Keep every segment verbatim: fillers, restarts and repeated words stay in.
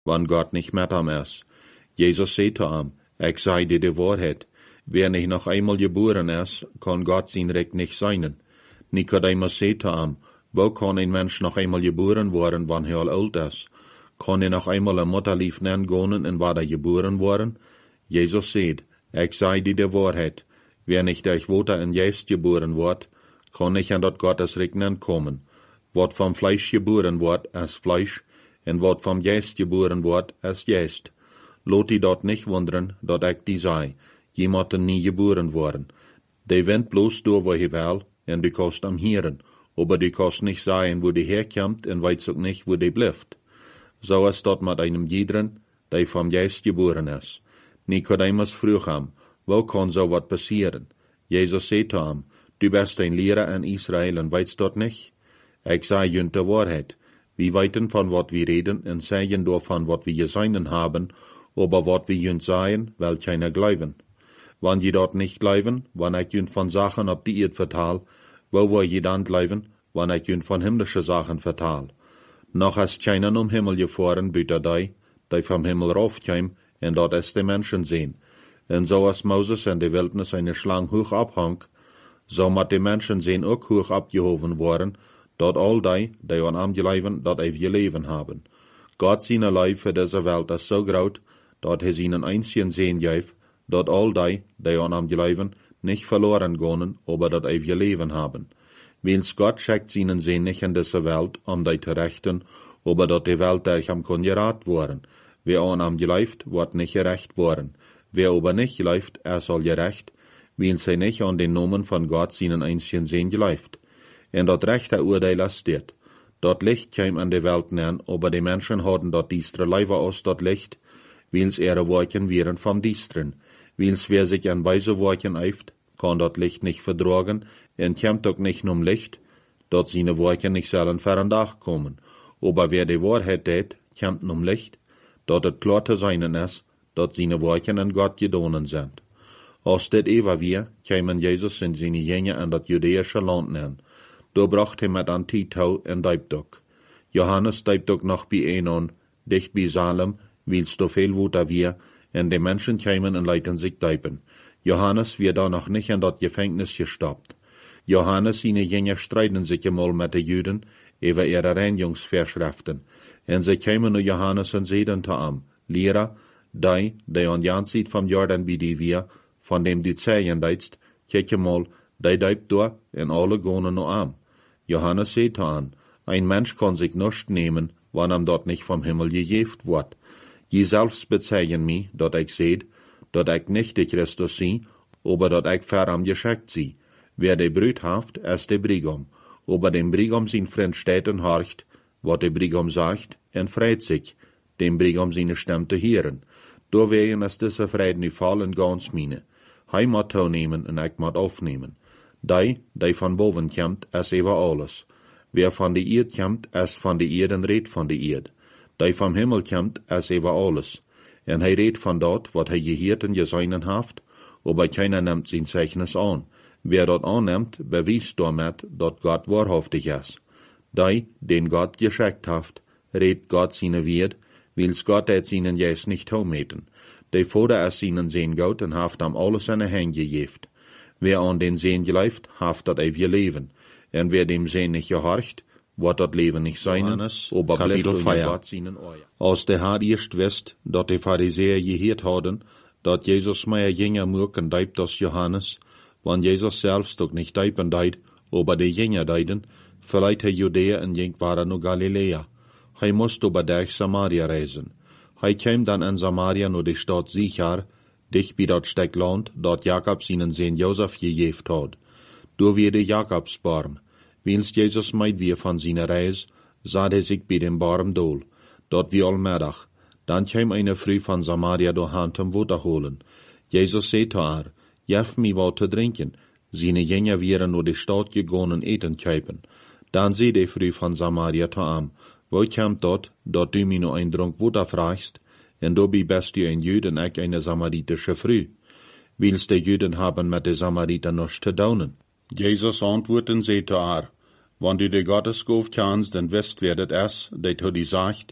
wann Gott nicht mit ihm ist. Jesus sagt zu ihm, ich sei dir die Wahrheit. Wer nicht noch einmal geboren ist, kann Gott sein Recht nicht sein. Nikodemus sagt zu ihm, wo kann ein Mensch noch einmal geboren worden, wann er alt ist? Kann er noch einmal ein Mutterlief nennen gehen, in war er geboren worden? Jesus sagt, ich sei dir die Wahrheit. Wer nicht durch Wasser in Geist geboren wird, kann nicht an dort Gottes Reich kommen. Wat vom Fleisch geboren wird, ist Fleisch, und wat vom Geist geboren wird, ist Geist. Lot die dort nicht wundern, dort ich die sei. Jemand nie geboren worden. Die wendt bloß durch, wo er will, und die kost am Hieren. Aber die kost nicht sein, wo die herkommt, und weiß auch nicht, wo die bleibt. So ist dort mit einem jeden, der vom Geist geboren ist. Nikodemus frug ihm, wo kann so wat passieren? Jesus sagt zu ihm, du bist ein Lehrer in Israel und weißt dort nicht? Ich sage jünt die Wahrheit. Wir weiten von wat wir reden und sagen davon, wat wir gesehen haben, aber wat wir jünt sagen, will keiner glauben. Wann je dort nicht glauben, wann ich jünt von Sachen ob die Erd vertal, wo wir je dann glauben, wann ich jünt von himmlische Sachen vertal. Noch ist keiner um Himmel gefahren, büter die, die vom Himmel raufkäm, und dort ist die Menschen sehen. Und so als Moses in der Wildnis eine Schlange hoch abhang, so mat die Menschen sehen auch hoch abgehoben worden, dort all die, die an am Leben, dort ewige Leben haben. Gott seine Leib für diese Welt ist so groß, dort er ihnen einzigen sehen gef, dort all die, die an am Leben, nicht verloren gehen, aber dort ewige Leben haben. Wils Gott schickt ihnen sehen nicht in diese Welt, um die zu rechten, aber dort die Welt durch am kann gerat worden. Wer an am geleift, wird nicht gerecht worden. Wer aber nicht geleift, er soll gerecht, weil sie nicht an den Namen von Gott seinen einzigen Sehen geleift. Und dort rechter Urteil steht. Dort Licht käm an die Welt nähen, aber die Menschen hatten dort diestre Leiber aus dort Licht, weil's ihre Worten wären vom Diestren. Weil's wer sich an weise Worten eift, kann dort Licht nicht verdragen, und kämmt auch nicht um Licht, dort seine Worte nicht sollen verandach kommen. Aber wer die Wahrheit tät, kämmt um Licht, dort het klar zu seinen ist, dort seine Worte an Gott gedonen sind. Aus det Eva wir, kämen Jesus in seine Jünger an das jüdische Land nähen. Da bracht er mit an Titau in Deibdok. Johannes Deibdok noch bei Enon, dicht bei Salem, weil's da viel Wuter wir, und die Menschen kämen und leiten sich Deiben. Johannes wird da noch nicht in das Gefängnis gestoppt. Johannes seine Jünger streiten sich einmal mit den Juden über ihre Reinigungsvorschriften. Und sie kämen nur Johannes und seiden zu ihm, Lehrer, die, die an Jan sieht vom Jordan wie die wir, von dem du zählen deitst, kijk mal, die deibt da, und alle gehen nur am. Johannes sagt an, ein Mensch kann sich nicht nehmen, wann ihm dort nicht vom Himmel gegeben wird. Je selbst bezeichnen mich, dort ich seht, dort ich nicht der Christus sie, aber dort ich für am geschickt sie. Wer die Brüd haft, ist der Brigam. Aber dem Brigam sein Freund steht und horcht, wat der Brigam sagt, und freut sich, dem Brigam seine Stimme zu hören. Da wegen ist diese Freude nicht fallen ganz meine. Hij moet toenemen en ik moet aufnehmen. Die, die von boven kommt, ist über alles. Wer von der Erd kommt, ist von der Erd und redt von der Erd. Die vom Himmel kommt, ist über alles. Und hij redt von dort, wat hij gehört und gesehen haft, aber keiner nimmt sein Zeichnis an. Wer dort annimmt, beweist damit, dass Gott wahrhaftig ist. Die, den Gott geschickt haft, redt Gott seine Wert, weil's Gott et ihnen jes nicht taumeten. Der Vater ist ihnen sehen Gott und haft am alles seine Hände gegeben. Wer an den Sehen geleift, haft dat ewige Leben. Und wer dem Sehen nicht gehorcht, wird dat Leben nicht sein, aber Kapitel vier. Aus der hat erst wisst, dat die Pharisäer gehört hadden, dat Jesus mehr Jünger mürken deibt als Johannes, wann Jesus selbst doch nicht deipen deit, aber die Jünger deiden, vielleicht er Judäa und jink waren nur Galiläa. Hij musste über durch Samaria reisen. Hij käm dann in Samaria nur die Stadt Sichar, dicht bei dort Steckland, dort Jakob seinen Sohn Josef gegeben hat. Du wie der Jakobsbaum. Wils Jesus meid wir von seiner Reis, sah er sich bei dem Baum dol. Dort wie allmädig. Dann käm eine Früh von Samaria durch Hand zum Wasser holen. Jesus sagt zu ihr, jef mi wat zu trinken. Seine Jünger wären nur die Stadt gegangen eten käupen. Dann seh die Früh von Samaria zu ihm, wo kommt dort, dort du mi nur ein Trunk Wasser fragst, und du bist du ein Jüd und ich eine samaritische Früh. Wils die Jüden haben mit den Samariter nichts zu tun. Jesus antwortet und sagt zu ihr, wenn du die Gottesgabe kannst, dann wisst wer das ist, der zu dir sagt,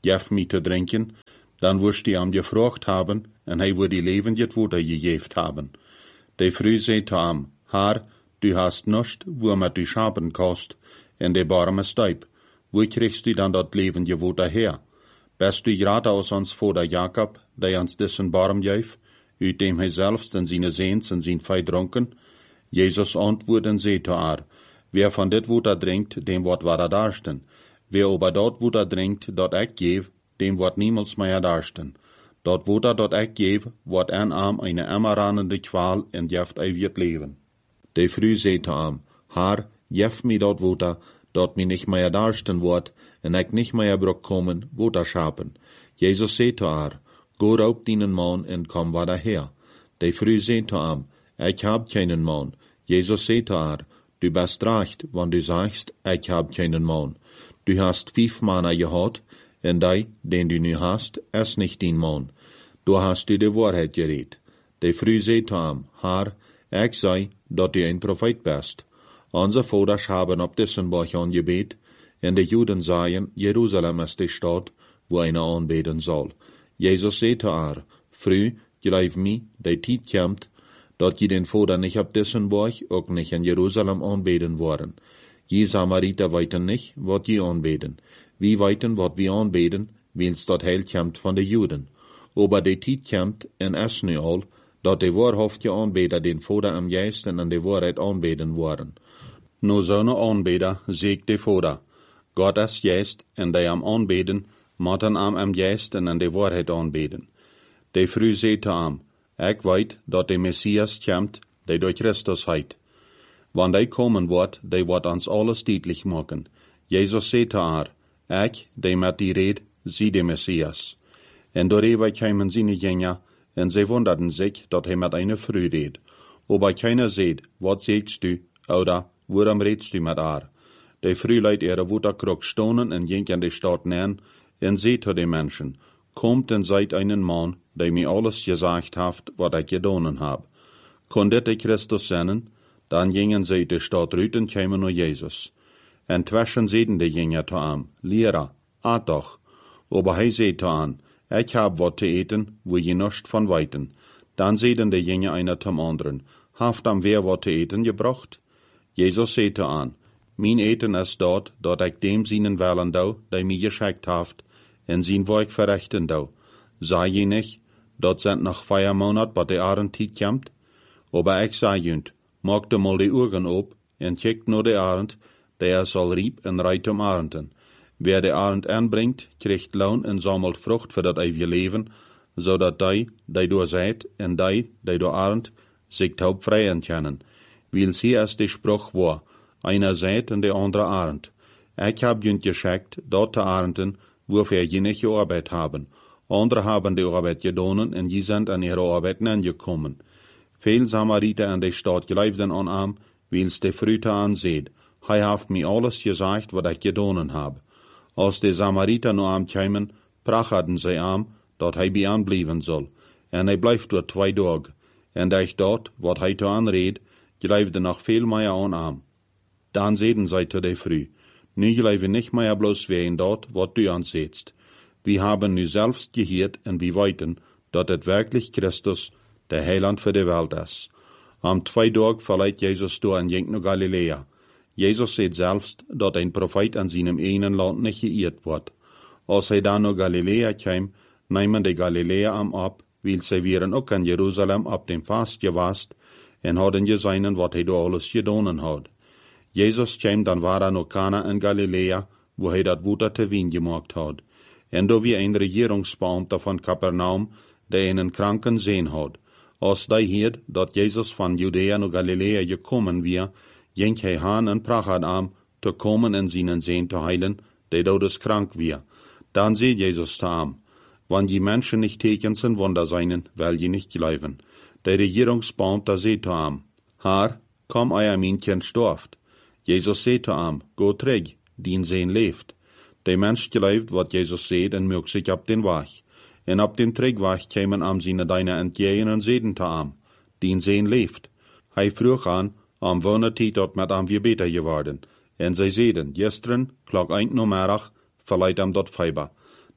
jef mi te drinken, dan wirst die am gefrocht haben, en hij wordt die levendig water gegeft haben. De vrouw zei te am, Haar, du hast nichts, wo man du schapen kost, en de barme stuip. Wo kriegst du dann dat levendige water her? Best du gerade aus ons Vater Jakob, der uns diesen Barm geef, uit dem hij selbst en zijn zeens en zijn fei dronken? Jesus antwoordde en zei te haar, wer van dit water drinkt, dem wordt water darsten. Wer over dat water drinkt, dat ik geef, dem wordt niemals meer darsten. Dat water dat ik geef, wordt en am eine emmerranende kwaal en jeft eeuwig leven. De vrouw zei te am, Haar, jef mi dat water, dat mi nicht mehr darsten wordt, en ik nicht mehr brok komen, water schapen. Jesus zei te haar, go raub dienen man en kom water her. De vrouw zei te am, ik hab keinen man. Jesus zei te haar, du bist recht, wann du sagst, ik hab keinen man. Du hast fünf Männer gehad, en die, den du nu hast, is nicht din man. Du hast du de Wahrheit geredet. De vrouw zei te am, Haar, ik zei, dat du ein Prophet bist. Onze vaders haben op diesen Berg angebet, en de Juden zeiden, Jerusalem is de stad, wo einer aanbeden soll. Jesus zei te haar, Vrouw, geloof me, de tijd komt, dat je den Vader nicht op diesen Berg, ook nicht in Jerusalem aanbeden worden. Je Samariter weten nicht, wat je aanbeden. Wie weten, wat we aanbeden, wils dat heil komt van de Juden. Aber de tijd komt, en is nu al, dat de waarhaftige aanbeder den Vader am geest en aan de waarheid aanbeden worden. No zo'n aanbeder zegt de Vader, God is geest, en die am aanbeden, moeten am am geest en aan de waarheid aanbeden. De vrouw zei te am, ik weet dat de Messias komt, die door Christus heet. Wanneer die komen wordt, die wordt ons alles duidelijk maken. Jezus zei te haar, ik, die met die red, zie de Messias. En doorheen kwamen zijn gänger, en zij wonderden zich dat hij met een vrouw reed. Aber keiner zei, wat zegst du, oder waarom redst du met haar? De vrouw liet ihre waterkruk stonen en ging in de stad neer, en zei te de mensen, kommt en seid einen man, der mir alles gesagt haft, wat ik gedaan heb. Kon dit de Christus zijn? Dan gingen zij de stad uit en kwamen naar Jezus. En twischen zeiden de Jünger te am, Lehrer, aat doch. Aber hij zei te aan, ik heb wat te eten, wo je nichts van weten. Dan zeiden de Jünger einer zum anderen, haft am wer wat te eten gebracht? Jesus zei te aan, mijn eten is dat, dat ik dem zienen willen dou, die mij geschickt haft, en zijn werk verrichten dou. Zei je nicht, dat sind noch vier Monat, wat de Arendtijd komt? Aber ik zei junt, maak de mal de ogen op, en kijkt naar de Arend, der soll riep en reit om Arenden. Wer de Arend aanbrengt, krijgt loon en sammelt vrucht voor dat eeuwige leven, zodat die, die door zijt, en die, die door Arend, zich taub vrijen kennen. Wils hier is de spruch waar, einer zijt en de andere Arend. Ik heb junt geschickt, dat de Arenden, wofür je nicht gearbeitet haben. Andere haben die Arbeit gedaan en je sind an ihre Arbeit angekommen. Veel Samariter in de stad geloofden aan hem, wils de vrouw aanzeed. Hij heeft mij alles gezegd wat ik gedaan heb. Als de Samariter naar hem kwamen, prachten zij hem, dat hij bij hen blijven zal. En hij blijft door twee dagen. En durch dat, wat hij te aanreed, geloofde nog veel meer aan hem. Dan zeiden zij te de vrouw, nu geloven nicht mehr bloß wegen dat, wat du ansetzt. Wir haben nu selbst gehört en wir weten, dat het wirklich Christus, der Heiland für die Welt ist. Am zwei Tag verleiht Jesus door en ging naar Galilea. Jesus sagt selbst, dat ein Prophet an seinem einen Land nicht geirrt wird. Als hij dan naar Galilea kwam, nahmen die Galilea am ab, weil sie wären ook in Jerusalem ab dem Fast gewast, en hadden gesehen, wat hij door alles gedaan had. Jesus kwam dan war er naar Kana in Galilea, wo hij dat Water te wien gemaakt had. En da wie ein Regierungsbeamter von Kapernaum, der einen Kranken sehen had. Als die hierd, dat Jezus van Judäa naar Galilea gekommen weer, ging hij haan en prachad am, te komen en zijn zeen te heilen, der dodes krank weer. Dan zei Jesus te am, wann die Menschen nicht Tekens en Wunder seien, weil je nicht geloven. Der Regierungsbeamter zei te am, Haar, komm euer Männchen storft. Jesus zei te am, go terug, dien zeen leeft. De mens gelooft wat Jesus zei en maakt zich op den weg. En op den terugweg kwamen am zijn deine entgegen en zeiden te am, dien zeen leeft. Hij vroeg aan, am wanneer tijd dat met am weer beter geworden. En zij zeiden, gisteren, klok eind namiddag, verleiht am dat Feiber.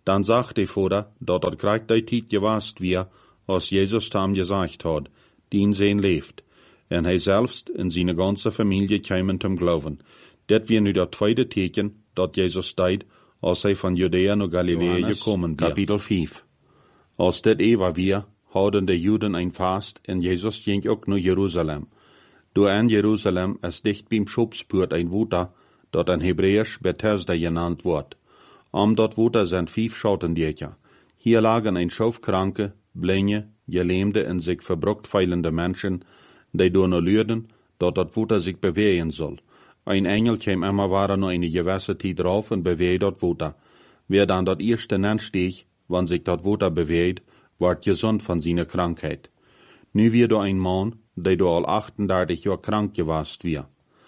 Dann sagt die Vater, dat dat kriegt die Tijd gewast wir, als Jesus tam gesagt hat, dien zijn leeft. En hij selbst en zijn ganze Familie kämen zum Glauben. Dat wir nu dat tweede teken, dat Jesus deed, als hij van Judäa naar Galiläa gekommen wird. Kapitel vijf. Als dat Eva wir, houden de Juden ein Fast, en Jesus ging ook naar Jeruzalem. Door aan Jeruzalem is dicht beim Schopspoort ein Wuter, dat in Hebräisch Bethesda genannt wordt. Om dat Wuter sind vijf Schoutendieker. Hier lagen ein Schaufkranke, blinde, gelähmte en sich verbruckt feilende Menschen, die door no lürden, dat dat Wuter sich bewegen soll. Ein Engel käm immer ware nur eine gewisse Zeit drauf und bewegt dat Wuter. Wer dann dat erste Nen stieg, wann sich dat Wuter bewegt, ward gesund von seiner Krankheit. Nu wir do ein Mann, der do al achtendertig Jahr krank gewast wir.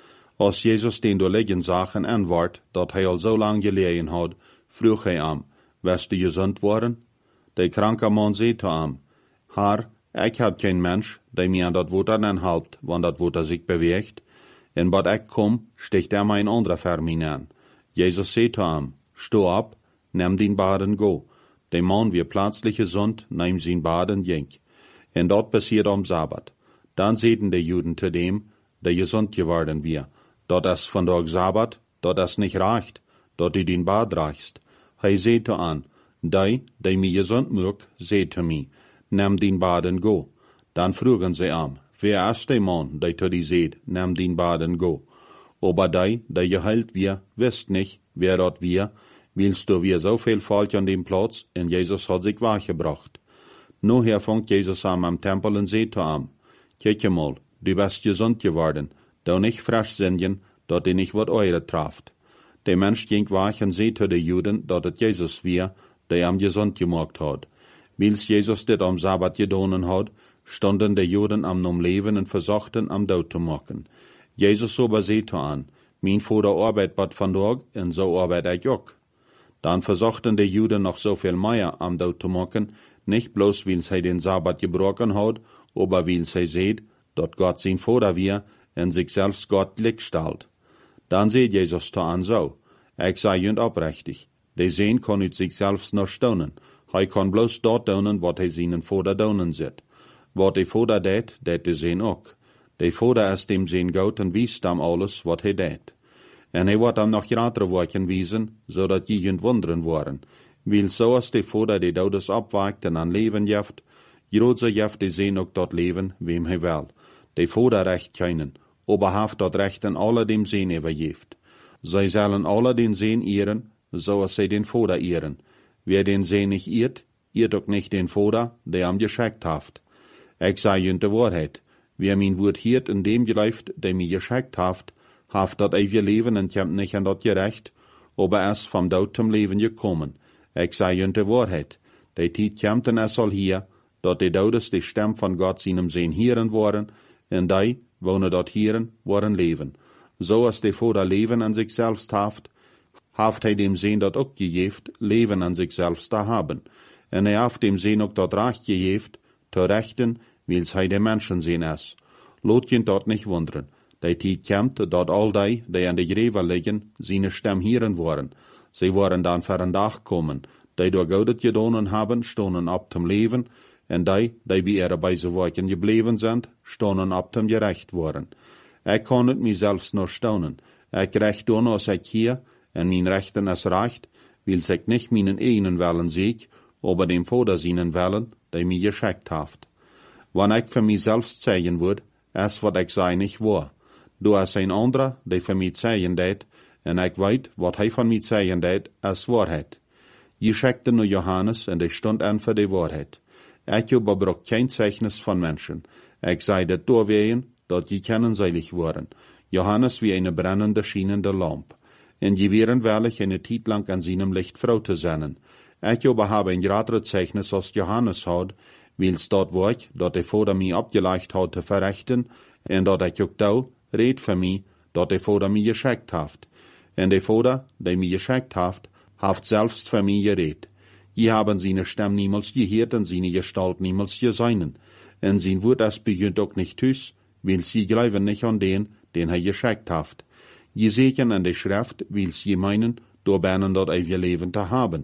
Als Jesus den do liggen sachen antwoord, dat hij al so lang gelegen had, vroeg hij am, west du gesund worden? Der kranke Mann zei am, Herr, ik heb geen Mensch, der mir an dat Wuter nen helpt, wann dat Wuter sich bewegt, en bad ik kom, sticht er mein anderer Vermin an. Jesus zei am, sto ab, nimm din Baden go. Der Mann wir plötzlich gesund, nehm sin Baden jink. En dort passiert am Sabbat. Dann sehen die Juden zu dem, der gesund geworden wir, dort es von der Sabbat, dort es nicht reicht, dort du den Bad reichst. Hij sehte an, die, die mir gesund mögt, sehte mi, nimm den Baden go. Dann frugen sie am, wer ist der Mann, der zu die seht, nimm den Baden go. Aber die, der geheilt wir, wisst nicht, wer dort wir, willst du wir so viel Volk an dem Platz, und Jesus hat sich wachgebracht. Noher fängt Jesus an am Tempel und sehte am, kijk mal, du bist gesund geworden, da nicht frisch singen, dat die nicht wat eure traft. Der Mensch ging wach und sehte de Juden, dat het Jesus wir, der am gesund gemacht hat. Wils Jesus dit am Sabbat gedonen hat, stonden de Juden am nom Leben und versuchten am Dood zu machen. Jesus aber sehte an, mein Vater arbeit bad vandaag, en so arbeit ich ook. Dann versuchten de Juden noch so viel mehr am Dood zu machen, nicht bloß weil sie den Sabbat gebrochen hat, aber weil sie seht, dat Gott sein Vater wir en sich selbst Gott stellt. Dann seht Jesus da an so, ich sei jünd oprechtig, de sehen kann ut sich selbst noch staunen, hij kann bloß dort daunen, wat hij seinen Vater daunen zit. Wat de Vater deed, deed de sehen ook. De Vater is dem zijn goud en wiest am alles, wat hij deed. En hij wordt am noch gratere woorden wiesen, zodat je jünd wonderen worden. Weil so als de Vater de Dodes opwakt en aan leven jeft, groot jeft de sehen ook dat leven, wem hij wil. De Vater recht keinen, aber haft dat recht en alle dem Sehen übergeeft. Zij zullen alle den Sehen ehren, so als zij den Vater ehren. Wer den Sehen nicht ehrt, ehrt ook nicht den Vater, der am geschickt haft. Ich sei jünd de Wahrheit. Wer mein Wort hiert in dem geläuft, der mir geschickt haft, haft dat ewige Leben en kämmt nicht an dat gerecht, aber erst vom Dood zum Leben gekommen. Ich sei jünd de Wahrheit. De Tiet kämmt en es soll hier, dat de Dodes die Stimme von Gott seinem Sehen hieren worden, en die, wonen dat hieren, worden leven. So als de Vater Leben an sich selbst haft, haft hij dem Sehen dat ook gegeeft, Leben an sich selbst da haben. En hij haft dem Sehen ook dat recht gegeeft, te rechten, wils hij de Menschen sehen es. Lot je dat nicht wundern. De Tiet kämmt, dat all die, die an de Gräber liggen, seine Stimme hieren worden. Sie waren dann für een Dag kommen, die door Goudet gedonen haben, stonden ab zum Leben, en die, die bij ihre Beisewoken gebleven sind, stonden ab zum gerecht worden. Ik kan het mij zelfs nog staunen. Ik recht doen als ik hier, en mijn rechten is recht, wils ik niet mijn eigenen willen ziek, aber dem Vater seinen willen, die mij geschickt haft. Wann ik für mich selbst zeigen würde, is wat ik sei nicht wahr. Du is ein anderer, die für mich zeigen deed, en ik weet, wat hij van mij zeigen deed, is waarheid. Je schickte nur Johannes, en die stond an für die Wahrheit. Ik überbrok kein Zeichnis von Menschen. Ich sei dat doorwegen, dat je kennenseilig worden. Johannes wie eine brennende, schienende Lamp. En je wären wellig eine Tijd lang an seinem Licht Frau zu sein. Ich aber habe ein gratere Zeichnis als Johannes hat, wils dort wo ich, dat der Vater mich abgeleicht hat zu verrechten, en dat ich auch da red für mich, dat der Vater mich geschickt haft. En der Vater, der mich geschickt haft, haft selbst für mich geredet. Je haben seine Stimme niemals gehört und seine Gestalt niemals gesehen. En sein Wort es begünnt auch nicht tüß, weil sie glauben nicht an den, den er geschickt haft. Je sehen an der Schrift, weil sie meinen, door binnen dat ewige Leben zu haben.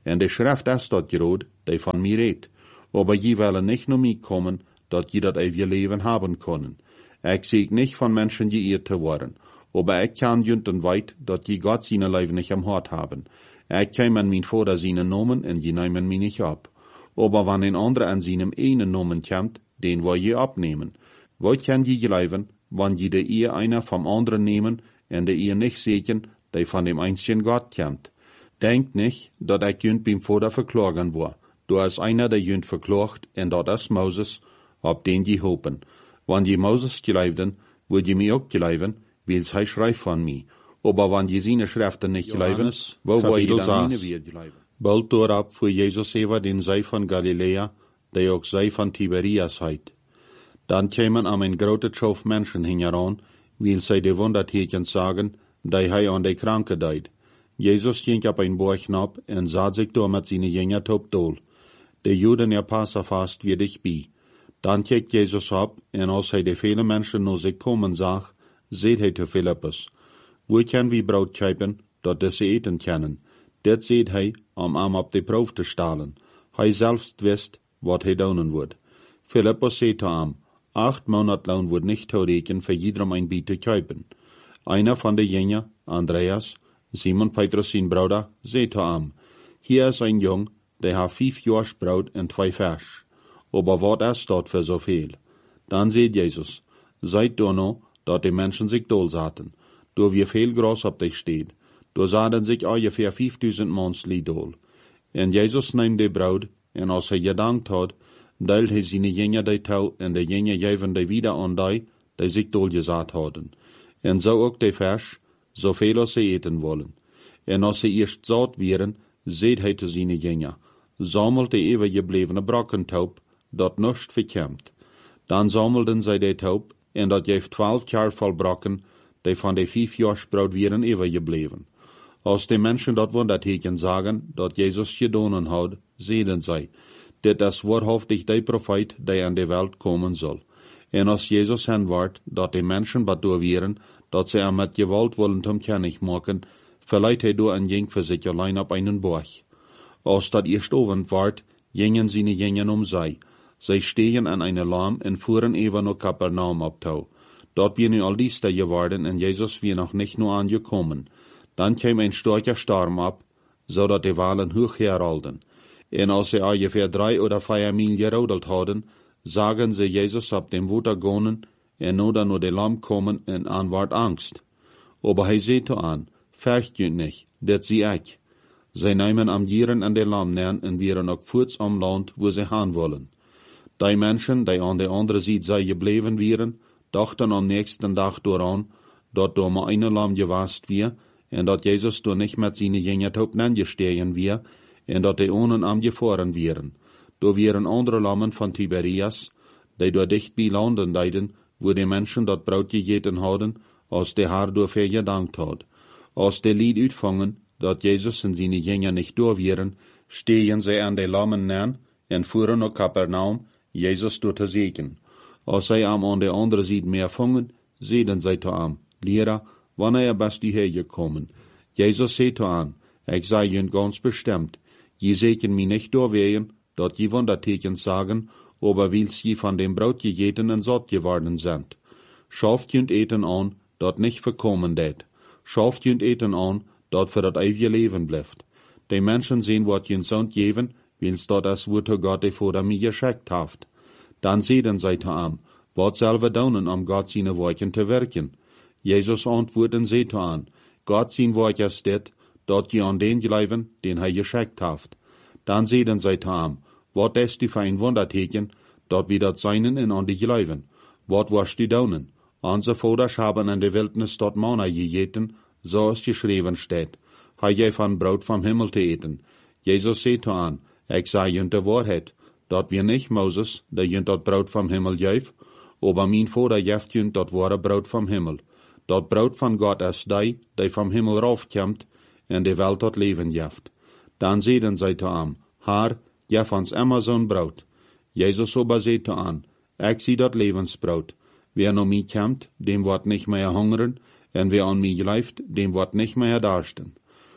En de schrift is dat groot, die van mij redt. Aber je willen nicht nur mich kommen, dat je dat ewige Leben haben können. Ich sehe nicht von Menschen geirrt zu worden. Aber ich kann jünten weit, dat je Gott seine Leben nicht am Hort haben. Ich kann an mein Vater seine Nomen, en je nehmen mich nicht ab. Aber wenn ein anderer an seinem einen Nomen kommt, den will je abnehmen. Wat kann je gleiben, wenn je de ihr einer vom anderen nehmen, en de ihr nicht sehen, die von dem einzigen Gott kommt? Denkt nicht, dat ich jünt beim Vater verklagen war. Du ist einer, der jünt verklagt, en dat is Moses, op den je hopen. Wenn je Moses geleibden, würd je mir auch geleiben, weil's hij schreibt von mir. Aber wenn je seine Schriften nicht geleiben, wo war je dann meine wir geleiben? Bald dorab für Jesus Eva den sei von Galiläa, der auch sei von Tiberias heit. Dann kämen am ein grote Schof Menschen hingeran, weil sie de Wunderteken sagen, die hij an de Kranke deid. Jesus ging ab ein Borg nab en sah sich door mit seine Jünger top dol. De Juden ja Passa fast wie dich bi. Dann kijkt Jesus ab, en als hij de viele Menschen nur sich kommen zag, seht hij zu Philippus. Wo kann wie Brot kijpen, dat de ze eten kennen? Dit seht hij, om am op de proef te stalen. Hij selbst wist, wat hij doen wordt. Philippus seht zu am, acht Monat lang wordt nicht toereken für jedem ein Biet te kijpen. Einer von de Jünger, Andreas, Simon Petrus sein Bruder, seht zu am, hier is ein Jung, der hat fünf Jahrs Brot en zwei Fisch. Aber wat is dat für so viel? Dann seht Jesus, seid du no, dat die Menschen sich dol zaten, door wie viel Gras op dich steht. Da zaten sich ungefähr fünftausend Mannsli dol. En Jesus neemt de Brot, en als hij gedankt had, deelt hij zijn Jünger die touw, en de Jünger geven die wieder an die, die sich dol gezat hadden. En zo ook de Fisch, zoveel als ze eten wollen. En als ze eerst zat wären, seht hij zu zijn Jünger, sammelt de eeuwig geblevene Brockentaub, dat nichts verkämmt. Dan sammelden zij de taub, en dat geeft twaalf jaar vol brokken, die van de vijf Jahrs Brot wären eeuwig gebleven. Als de Menschen dat Wunderteken sagen, dat Jesus gedonen had, sehen zij, dit is wahrhaftig de Prophet, die an de Welt komen zal. En als Jesus hen wordt, dat de Menschen bedoel wären, dat ze hem met gewalt willen zum kennig maken, verleiht hij door een jink voor zich allein op einen Borg. Als dat eerst ovend wordt, gingen seine Jünger um zij. Zij stehen an einer Lamm en fuhren even naar Kapernaum op touw. Dort wir nu al diester geworden en Jesus wir noch nicht nur angekommen. Dann kam ein starker Sturm ab, so dat die Walen hoch heralden. En als sie ungefähr drei oder vier Mil gerodelt hadden, sagen sie Jesus ab dem Water gonen, en nu dan nur de Lamm kommen en an ward Angst. Aber hij seht an, fürcht je nicht, dit zie ich. Zij nemen am Jieren an de Lamm nähen en wären ook voorts am Land, wo sie han wollen. Die Menschen, die an der andere Seite sei gebleven wären, dachten am nächsten Tag daran, dat door maar eine Lamm gewast wir, en dat Jesus door nicht met seine Jünger taub nangestehen wir, en dat die ohnen am gefahren wären. Da wären andere Lammen von Tiberias, die door dicht bei Landen deiden, wo die Menschen dat Brot gegeten hadden, als der Herr dafür gedankt had. Als die Lied uitvangen, dat Jesus en seine Jünger nicht door wären, stehen sie an die Lammen nähen, en fuhren nach Kapernaum, Jesus door te zeken. Als zij am an der andere Seite mehr fangen, sehen zij zu am, Lehrer, wanneer bist du hergekommen? Jesus seht an, ich sei jün ganz bestimmt, je seken mi nicht doorwehen, dat je Wunderteken sagen, aber wils je von dem Brot gegeten en satt geworden sind. Schaft jünt eten an, dat nicht verkommen det. Schaft jünt eten an, dat für dat ewige Leben bleibt. Die Menschen sehen, wat jünt sind geben, wils dat es wurde Gott de Vater mir geschickt haft. Dann sehen zij te am, wat zal we doen om Gott seine Werken te werken? Jesus antwoorden zij te an, Gott sein Werk is dit, dat je an den geleiven, den hij geschickt haft. Dann sehen zij te am, wat is die für ein Wunderteken, dat wir dat seinen in an die geleiven? Wat was die doen? Onze vaders haben in de Wildnis dat Manna gegeten, so es geschreven steht. Hij je van Brot vom Himmel te eten. Jesus zei te an, ik zei jünt de Wahrheit, dat wir nicht Moses, der jünt dat Brot vom Himmel geef, aber mein Vater jeft jünt dat wahre Brot vom Himmel. Dat Brot von Gott is die, die vom Himmel raufkommt, en de Welt dat Leben jeft. Dann sehen zij te am, Herr, jef ons immer zo'n Brot. Jesus aber zei te an, ik zie dat Lebensbrot. Wer no mi kommt, dem wird nicht mehr hungern, en wer an mi gleift, dem wird nicht mehr darsten.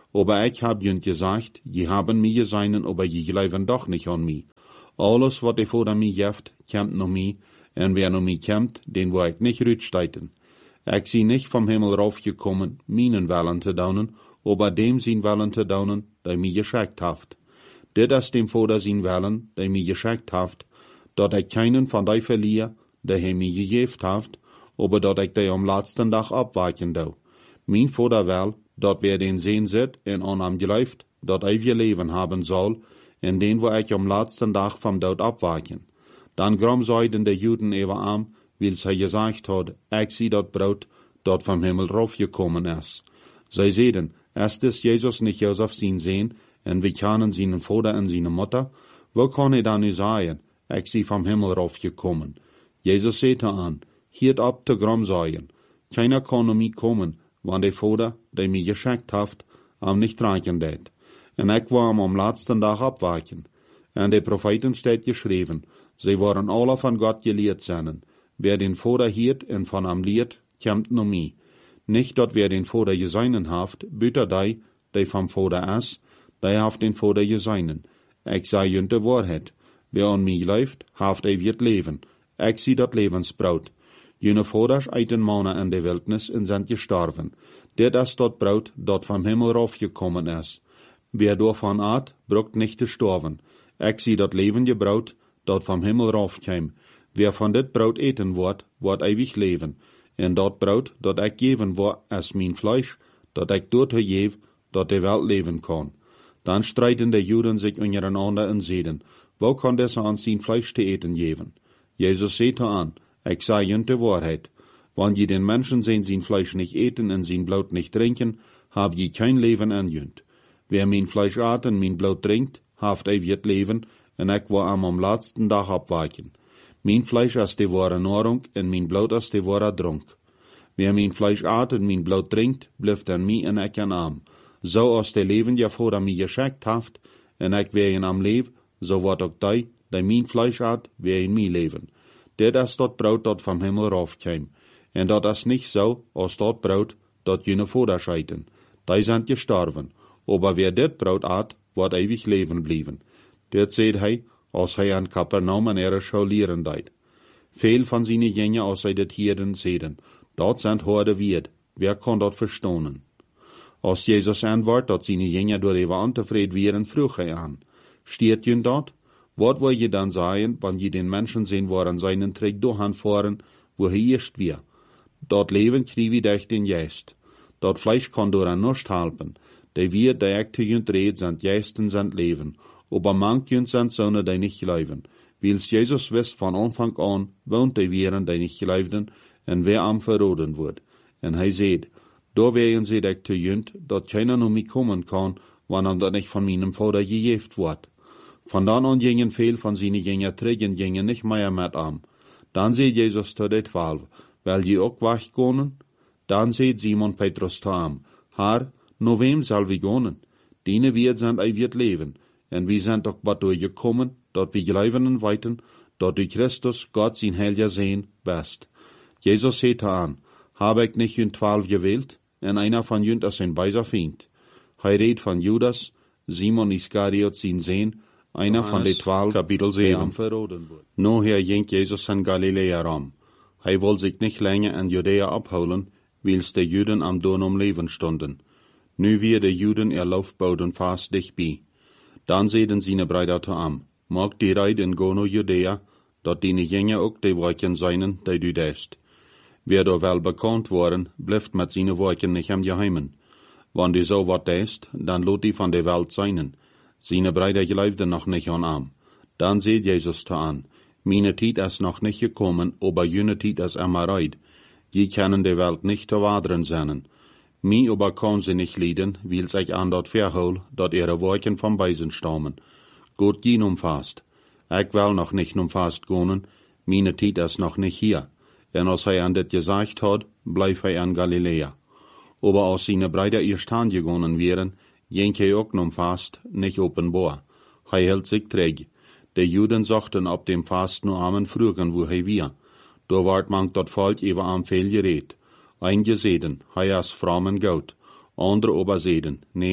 Aber ich hab jünt gesagt, je haben mir seinen, aber je glauben doch nicht an mich. Alles, wat de Vader mij geeft, komt naar mij, en wer naar mij komt, den wil ik niet rutsteiten. Ik zie niet vom Himmel raufgekommen, meinen Willen te doen, aber dem zijn Willen te doen, der mij geschickt haft. Dit is dem Vader zijn Willen, der mij geschickt haft, dat ik keinen van die verliere, der hij mij gegeven haft, aber dat ik die am laatsten dag abwaken doe. Mijn Vader wil, dat wer den sehen zit en aan hem gelooft, dat eeuwige leven hebben zal, en den wo ik am laatsten dag vom dood abwaken. Dan grom zeiden de Juden even am, weil zij gesagt had, ik zie dat brood, dat vom Himmel raufgekommen is. Zij zeiden, ist es Jesus nicht Josef zijn Sehn, en wir kennen seinen Vater en seine Mutter, wo kann hij dan nu sagen, ik zie vom Himmel raufgekommen? Jesus sagte an, hiert ab te grom zeien, keiner kann naar mij kommen, wann de Vader, der mij geschickt haft, am nicht reichen deed. En ik wou am am laatsten dag abwaken. En de Propheten steht geschreven, sie waren alle von Gott gelehrt zijn. Wer den Vader hiert en van am leert, komt naar mij. Nicht dat wer den Vader geseinen haft, büter die, die vom Vader is, die haft den Vader geseinen. Ik zei junt de waarheid. Wer an mij leeft, haft hij wird leven. Ik zie dat levensbrood. Jene Vaders eiten mannen in de wildnis en zijn gestorven. Dit is dat brood dat vom Himmel raufgekommen is. Wer davon at, brucht nicht te sterven. Ik zie dat levende brood, dat vom Himmel raufkäm. Wer von dit brood eten wordt, wordt ewig leven. En dat brood, dat ik geven wordt, is mijn Fleisch, dat ik door te geef, dat de Welt leven kan. Dan streiten de Juden zich ondereinander en zeiden, wo kan deze aan zijn Fleisch te eten geven? Jezus zei aan, ik zei junt de waarheid. Wann je den Menschen sehen zijn Fleisch nicht eten en zijn Blut nicht trinken, hab je kein Leben an junt. Wer mijn Fleisch at en mijn Blut trinkt, haft ewig leven, en ik wil am am laatsten dag abwaken. Mijn Fleisch is de ware Nahrung, en mijn Blut is de ware dronk. Wer mijn Fleisch at en mijn Blut trinkt, blijft an mij en ik an am. Zo als de leven ja Vader mij geschickt haft, en ik weer in am leef, zo wordt ook die, die mijn Fleisch at, weer in mij leven. Dit is dat brood dat vom Himmel raufkäm. En dat is niet zo als dat brood dat jene Vader scheiden. Die zijn gestorven. Aber wer dit brood at, wordt ewig leven blijven. Dit zei hij, als hij aan Kapernaum en ihre Schau lehren deed. Veel van zijn jenge als hij dit hierden zeiden, dat zijn hoorde wierd, wer kan dat verstonen? Als Jezus antwoord dat zijn jenge door even ontevreden wieren, vroeg hij aan, steert je dat? Wat wil je dan zeggen, wanneer je den Menschen zien waren seinen Trick doorhanfahren, wo hij eerst weer? Dat leven krieg wie durch den Geist. Dat Fleisch kann door an nichts helpen. Die wir, die ik te junt red, sind Geisten, sind Leben. Aber manch junt sind Söhne, die nicht glauben. Wils Jesus wist von Anfang an, wohnt die Vieren, die nicht glaubten, en wer am verroden wird. En hij zei, da wären sie ik te junt, dat keiner nur mich kommen kann, wann dat nicht von meinem Vater gegeven wordt. Von dann an gingen viel von seinen Jünger trägen, gingen nicht mehr mit am. Dann seht Jesus zu den Zwölf, weil die auch weggehen? Dann seht Simon Petrus zu ihm, Herr, no wem soll wir gehen? Diene wir sind ei wird leben, en wir sind doch wat durchgekommen, dat wir glauben und weiten, dat durch Christus Gott sein Heiliger sehen best. Jesus seht an, habe ich nicht jünd zwölf gewählt, en einer von jünd ist ein beiser Feind. Hij redt von Judas, Simon Iskariot sein Sehn, einer von den zwölf, Kapitel sieben. Noher ging Jesus in Galiläa rum. Hij wollte sich nicht länger in Judäa abholen, wils de Juden am Don um Leben stunden. Nu wir de Juden ihr Laufboden fast dicht bei. Dann sehen seine Brüder zu am, mag die Reid in Gono Judäa, dat die Jünger auch die Worken seinen, die du dest. Wer da wel bekannt worden, bleibt mit seine Worken nicht am Geheimen. Wann die so wat dest, dann lot die von der Welt seinen. Seine Brüder glaubten noch nicht an am. Dann seht Jesus zu an, meine Tiet ist noch nicht gekommen, aber jene Tiet ist immer reid. Die können die Welt nicht erwadern sein. Mi aber kann sie nicht leiden, weil sich an dort verhol, dat ihre Worken vom Beisen stammen. Gott gehen umfasst. Ich will noch nicht umfasst gehen, meine Tiet ist noch nicht hier. En als hij an dit gesagt hat, bleif hij an Galiläa. Aber als seine Brüder erst angegangen wären, ging hij auch nun fast nicht offenbar. Hij hielt sich träg. Die Juden sagten ab dem Fast nur amen frugen, wo hij war. Da ward mank dat Volk über am viel geredet. Einige seden, hij is fromm en gut. Andere aber seden, nee,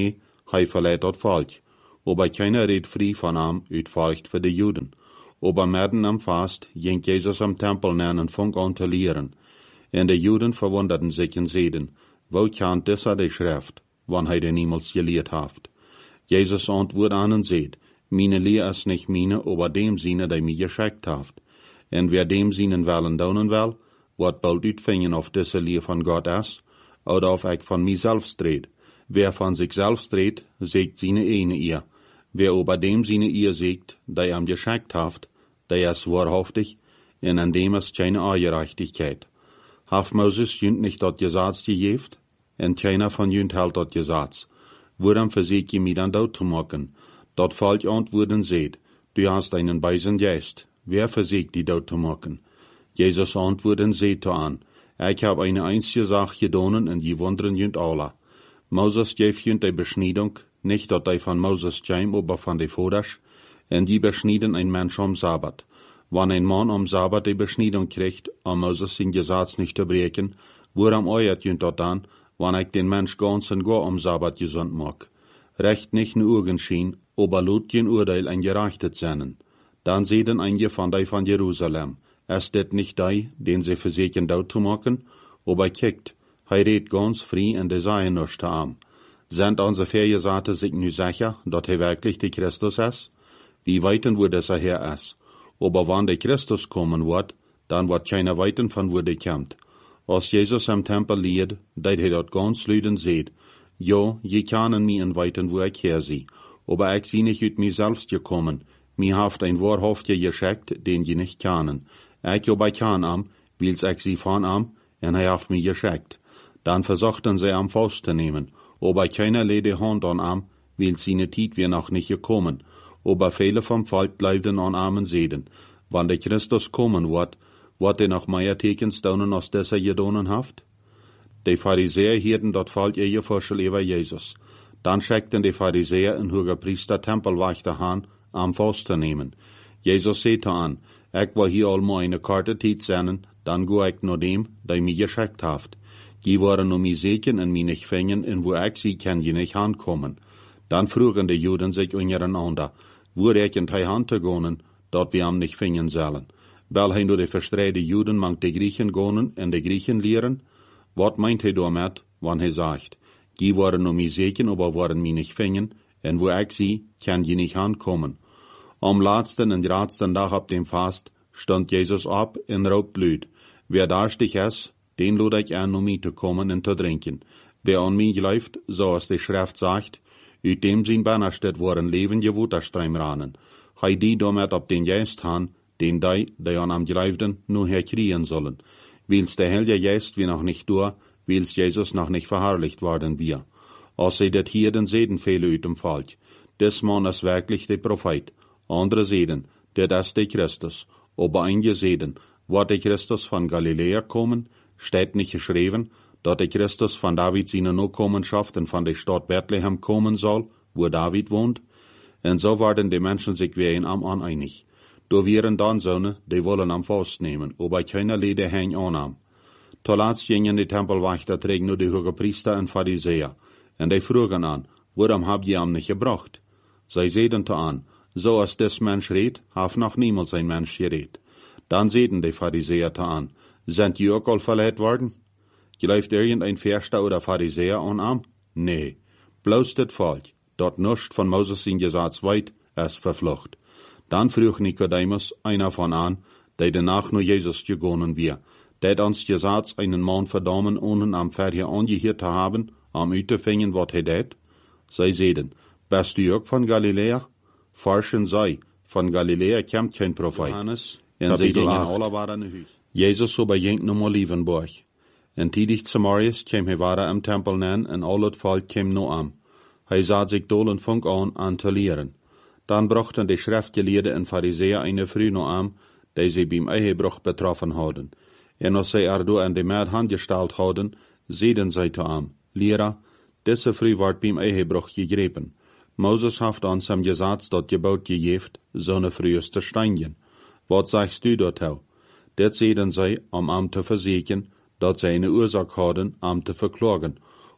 Hij verleiht dort Volk. Aber keiner redt frei von am uit Furcht für die Juden. Aber mitten am Fast ging Jesus am Tempel nähen und fang an zu lehren. Und die Juden verwunderten sich und seiden, wo kann dieser die Schrift, wann hij den niemals gelehrt haft? Jesus antwoord an und seht, meine Lehr ist nicht meine, aber dem Sinne, der mich geschickt haft. Und wer dem Sinnen willen daunen will, wird bald uitvingen auf diese Lehr von Gott ist, oder auf ich von mir selbst red. Wer von sich selbst redt, sägt seine eine ihr. Wer aber dem seine ihr sägt, der ihm geschickt haft, der ist wahrhaftig, und an dem ist keine Ungerechtigkeit. Haft Moses jünd nicht dort Gesetz gegeft, und keiner von jünd hält dort Gesetz. Woran versucht ihr mich dann dort zu machen? Dort Volk antworten seht, du hast einen beisen Geist. Wer versucht die dort zu machen? Jesus antworten seht an, ich hab eine einzige Sache gedonen, und die wundern jünd alle. Moses gef jünd die Beschneidung, nicht dort die von Moses käm, aber von de Voders, und die beschnieden ein Mensch am Sabbat. Wann ein Mann am Sabbat die Beschneidung kriegt, um Moses sein Gesetz nicht zu brechen, woran euert jünd dort an, wann ich den Mensch ganz und gar am Sabbat gesund mag. Recht nicht nur Augenschien, aber lot kein Urteil ein gerechtet seinen. Dann sehen einige von die von Jerusalem, ist det nicht die, den sie versuchen dort zu machen, aber kickt, hij redt ganz frei und de seien nichts am. Sind unsere Vergesagte sich nu sicher, dass er wirklich der Christus ist? Wie weiten wo dieser Herr ist? Aber wann der Christus kommen wird, dann wird keiner weiten von wo der kommt. Als Jesus am Tempel lied, dat er dort ganz lüden seht, ja, je können mich inweiten, wo ich her sie, aber ich sie nicht ut mir selbst gekommen, mir haft ein wahrhaftiger geschickt, den je nicht kennen. Ich aber kann am, wils ich sie von am, und er haft mir geschickt. Dann versuchten sie am Faust zu nehmen, aber keiner lede Hand an am, weil seine Tiet wir noch nicht gekommen, aber viele vom Volk bleibten an Armen sehen. Wann der Christus kommen wird, wird er noch mehr Tekens daunen als dieser gedonen haft? Die Pharisäer hielten dort Volk ihr Vorschel über Jesus. Dann schickten die Pharisäer in hoher Priester Tempelwächter an, am Faust zu nehmen. Jesus sagte an, ich will hier allmal eine Karte Tiet senden, dann go ich nur dem, der mich geschickt haft. Die waren um mich sehen und mich nicht fängen, und wo ich sie kann je nicht ankommen. Dann frugen die Juden sich untereinander, wo ich in die Hand zu gehen, dort wir am nicht fängen sollen. Weil hij nur die verstreide Juden mangt die Griechen gehen und die Griechen lehren? Was meint hij damit, wann hij sagt, die waren um mich sehen, aber waren mich nicht fängen, und wo ich sie kann je nicht ankommen. Am letzten und letzten Tag ab dem Fast stand Jesus ab in rot Blut. Wer darstig ist, den lud ich an, um mich zu kommen und zu trinken. Wer an mich läuft, so als die Schrift sagt, uit dem sein Bannerstedt waren Leben gewuterstreim ranen. Hei die damit ab den Geist han, den die, die an am Gleifden, nur herkriegen sollen. Wils der Heilige Geist wie noch nicht durch, wils Jesus noch nicht verherrlicht worden wir. Als sie det hier den Seden viele uit dem Volk. Des Mann ist wirklich der Prophet. Andere Seden, der das der Christus. Aber einige Seden, wird der Christus von Galiläa kommen, steht nicht geschrieben, dass der Christus von David seine Nachkommenschaft und von der Stadt Bethlehem kommen soll, wo David wohnt. Und so waren die Menschen sich wie ein am an einig. Da wären dann Söhne, die wollen am Faust nehmen, aber keiner Lede häng annahm. Zuletzt gingen die Tempelwächter trägen nur die Hohepriester und Pharisäer. Und die frugen an, warum habt ihr am nicht gebracht? Sie sehten an, so als des Mensch redt, haf noch niemals ein Mensch geredt. Dann sehten die Pharisäer an, sind die auch all verleiht worden? Gleift irgendein Verster oder Pharisäer an am? Nee, bloß das Volk, dort nischt von Moses sein Gesetz weit, es verflucht. Dann frug Nikodemus, einer von an, der danach nur Jesus gegangen wir, der uns Gesetz einen Mann verdammen, ohne am Ferien angehört zu haben, am Utefingen, wat he det? Sie sehen, bist du auch von Galiläa? Forschen sei, von Galiläa kommt kein Prophet. Johannes, und sie gingen alle waren in Hüs. Jesus aber ging nun mal Lievenburg. En tidig zu Marius käm he ware am Tempel nen, en al het Volk käm no am. Hij sah sich dolen funk an, an te lehren. Dann brachten die Schriftgelehrten en Pharisäer eine Früh no am, die sie beim Ehebruch betroffen hadden. En als sie er do an de Mäd handgestellt hadden, seden sie zu am, Lehrer, diese Früh ward beim Ehebruch gegrepen. Moses haft uns am Gesetz dort gebaut gejeft, so ne Früh ist zu steinigen. Wat sagst du dort hau? Det seden sie, um am te versichern, dat sie eine Ursache hadden, am te verklagen.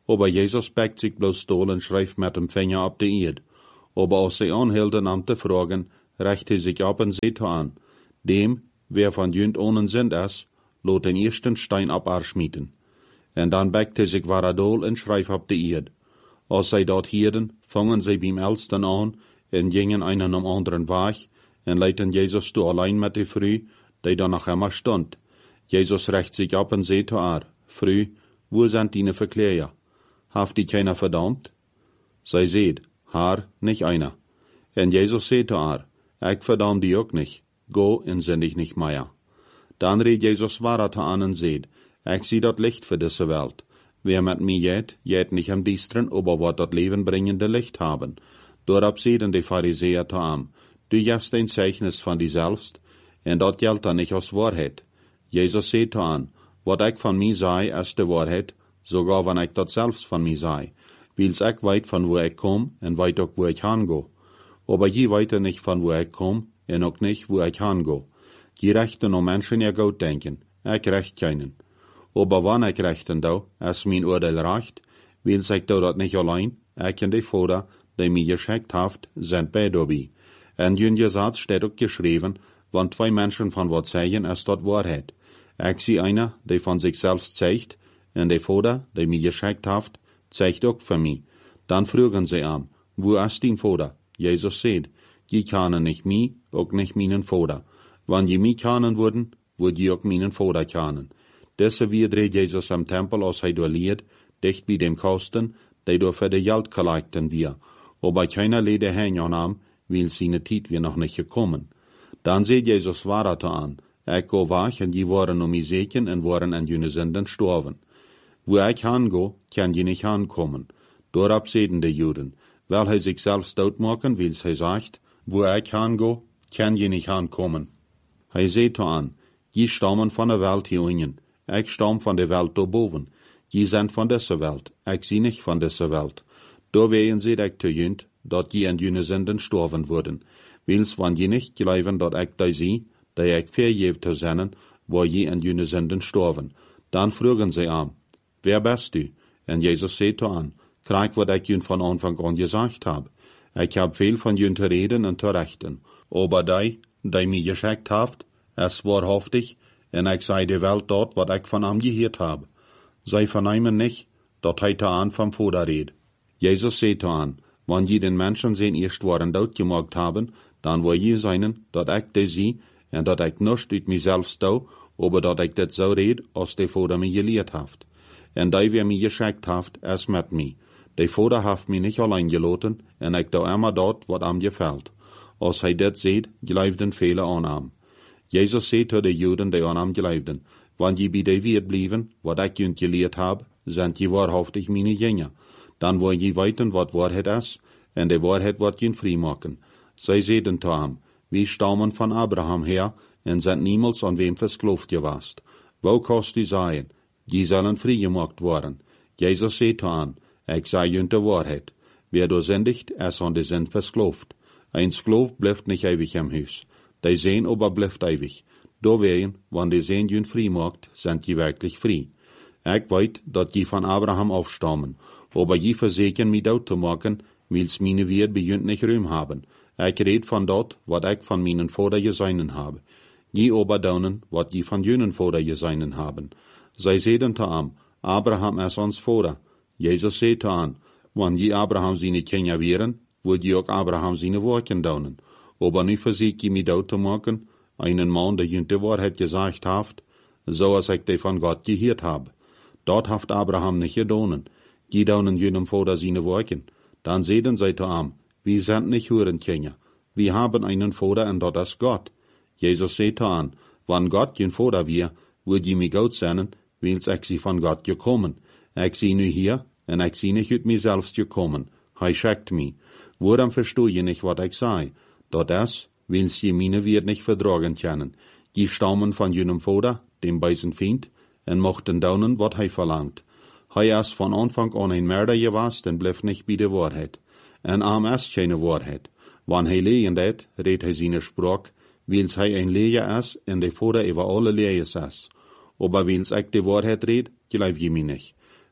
Aber Jesus backt sich bloß stol und schreift mit dem Finger ab die Erde. Aber als sie anhielten an te fragen, recht hij sich ab und seht an, dem, wer von jünd ohnen sind es, lot den ersten Stein ab arschmieten. En dann backt hij sich waradol und schreift ab die Erde. Als sie dort hielten, fangen sie beim Ältesten an, en gingen einen am anderen Weg, en leiten Jesus du allein mit der Früh, die da noch immer stund. Jesus recht sich ab und seht ar, Früh, wo sind deine Verkläger? Haft die keiner verdammt? Sei seht, haar, nicht einer. En Jesus seht ar, ich verdamm die auch nicht, go en sind ich nicht mehr. Dann red Jesus weiter an und seht, ich sieh dort Licht für diese Welt. Wer mit mir jet, jet nicht am Diestren, aber wat dort Leben bringende Licht haben. Dorab sehen die Pharisäer am, du jefst ein Zeichnis von dir selbst, en dort gelt dann nicht aus Wahrheit. Jesus seht an, wat ich von mir sei, ist die Wahrheit, sogar wenn ich dort selbst von mir sei, weil's ich weit von wo ich komm, en weit auch wo ich hango. Aber je weiter nicht von wo ich komm, en auch nicht wo ich hango. Je rechten no Menschen ja gut denken, ich recht keinen. Aber wann ich rechten da, ist mein Urteil recht, weil's ich da dort nicht allein, ich und die Vater, die mir geschickt haft, sind bei dabei. En jünge Satz steht auch geschrieben, wann zwei Menschen von wat sagen, ist dort Wahrheit. Ich sehe einer, der von sich selbst zeigt, und der Vater, der mir geschickt haft, zeigt auch für mich. Dann fragen sie am, wo ist dein Vater? Jesus sagt, die kennen nicht mich, auch nicht meinen Vater. Wenn die mich kennen würden, würden die auch meinen Vater kennen. Deshalb dreht Jesus am Tempel, als er dort liegt, dicht bei dem Kosten, der dort für die Geld kollekten wir. Aber keiner lede Hänge an am, weil seine Zeit wir noch nicht gekommen. Dann seht Jesus weiter an, ich go weg, und die waren um mich seken und waren an jene Sünden gestorben. Wo ich hango, kann je nicht ankommen. Dorab sehen die Juden, weil er sich selbst dort machen, weil er sagt, wo ich hango, kann je nicht ankommen. Er seht an, die stammen von der Welt hier unten, ich stamm von der Welt da boven. Die sind von dieser Welt, ich sie nicht von dieser Welt. Da wehen sie dich zu jünd, dort die an jene Sünden gestorben wurden. Weil's wann je nicht glauben, dort ich da sie, da ich verjev zu sein, wo je an jene Sünden gestorben. Dann fragen sie an, wer bist du? Und Jesus sagt an, krieg, was ich jün von Anfang an gesagt hab. Ich hab viel von jün zu reden und zu rechten. Aber die, die mir geschickt habt, es wahrhaftig, und ich sei die Welt dort, was ich von ihm gehört hab. Sei vernehmen nicht, dort heut an vom Vater red. Jesus sagt an, wenn je den Menschen sehen erst waren dort gemacht haben, dann wo je seinen, dort ich de sie, und dort ich nicht ut mich selbst da, aber dort ich das so red, als der Vater mir gelehrt haft. Und die, wer mir geschickt haft, es mit mir. Der Vater haft mich nicht allein geloten, und ich da immer dort, was am gefällt. Als hij das seht, geleifden viele an am. Jesus seht zu den Juden, die an am geleifden, wenn je bei der Wirt blieben, was ich jünd gelehrt hab, sind je wahrhaftig meine Jünger. Dann wollen je weiten, wat Wahrheit ist, und die Wahrheit wird jün frei machen. Sie sehen zu ham, wir stammen von Abraham her, und sind niemals an wem versklavt gewesen. Wo kannst du sein? Die sollen frei gemacht worden. Jesus seht an, ich sei jün die Wahrheit. Wer du sündigt, ist an die Sünd versklavt. Ein Sklav bleibt nicht ewig im Haus. Die sehen aber bleibt ewig. Da wehen, wenn die sehen jün frei macht, sind die wirklich frei. Ich weiß, dass die von Abraham aufstammen, aber je verseken mich dort zu machen, weil's meine Wirt bejünt nicht Ruhm haben. Ich red von dort, wat ich von meinen Vater geseinen habe. Je aber daunen, wat je von jünen Vater geseinen haben. Sei sehen zu am, Abraham ist uns Vater. Jesus seht an, wenn je Abraham seine Kinder wären, würd je auch Abraham seine Worten daunen. Aber nu versek je mich dort zu machen, einen Mann, der jünt die Wahrheit gesagt haft, so als ich die von Gott gehört hab. Dort haft Abraham nicht gedonen. Die daunen jünem Vater seine Worten. Dann sehen sie zu am, wir sind nicht Hurenkinder. Wir haben einen Vater und dort ist Gott. Jesus seht an, wenn Gott jün Vater wir, würd je mich gut sein, weil's ich sie von Gott gekommen. Ich sie nu hier, und ich sie nicht ut mir selbst gekommen. Hei schickt mich. Woran versteh je nicht, wat ich sei? Dort ist, weil's je meine Wirt nicht vertragen können. Die stammen von jünem Vater, dem bösen Feind, und mochten daunen, wat hei verlangt. Hei ist von Anfang an ein Mörder gewesen, und bleib nicht bei der Wahrheit. En arm ist keine Wahrheit. Wann hei lehen det, red hei seine Sprach, weil's hei ein Lehrer ist, und der Vater über alle Lehres ist. Aber weil's ich die Wahrheit red, glaub je mich nicht.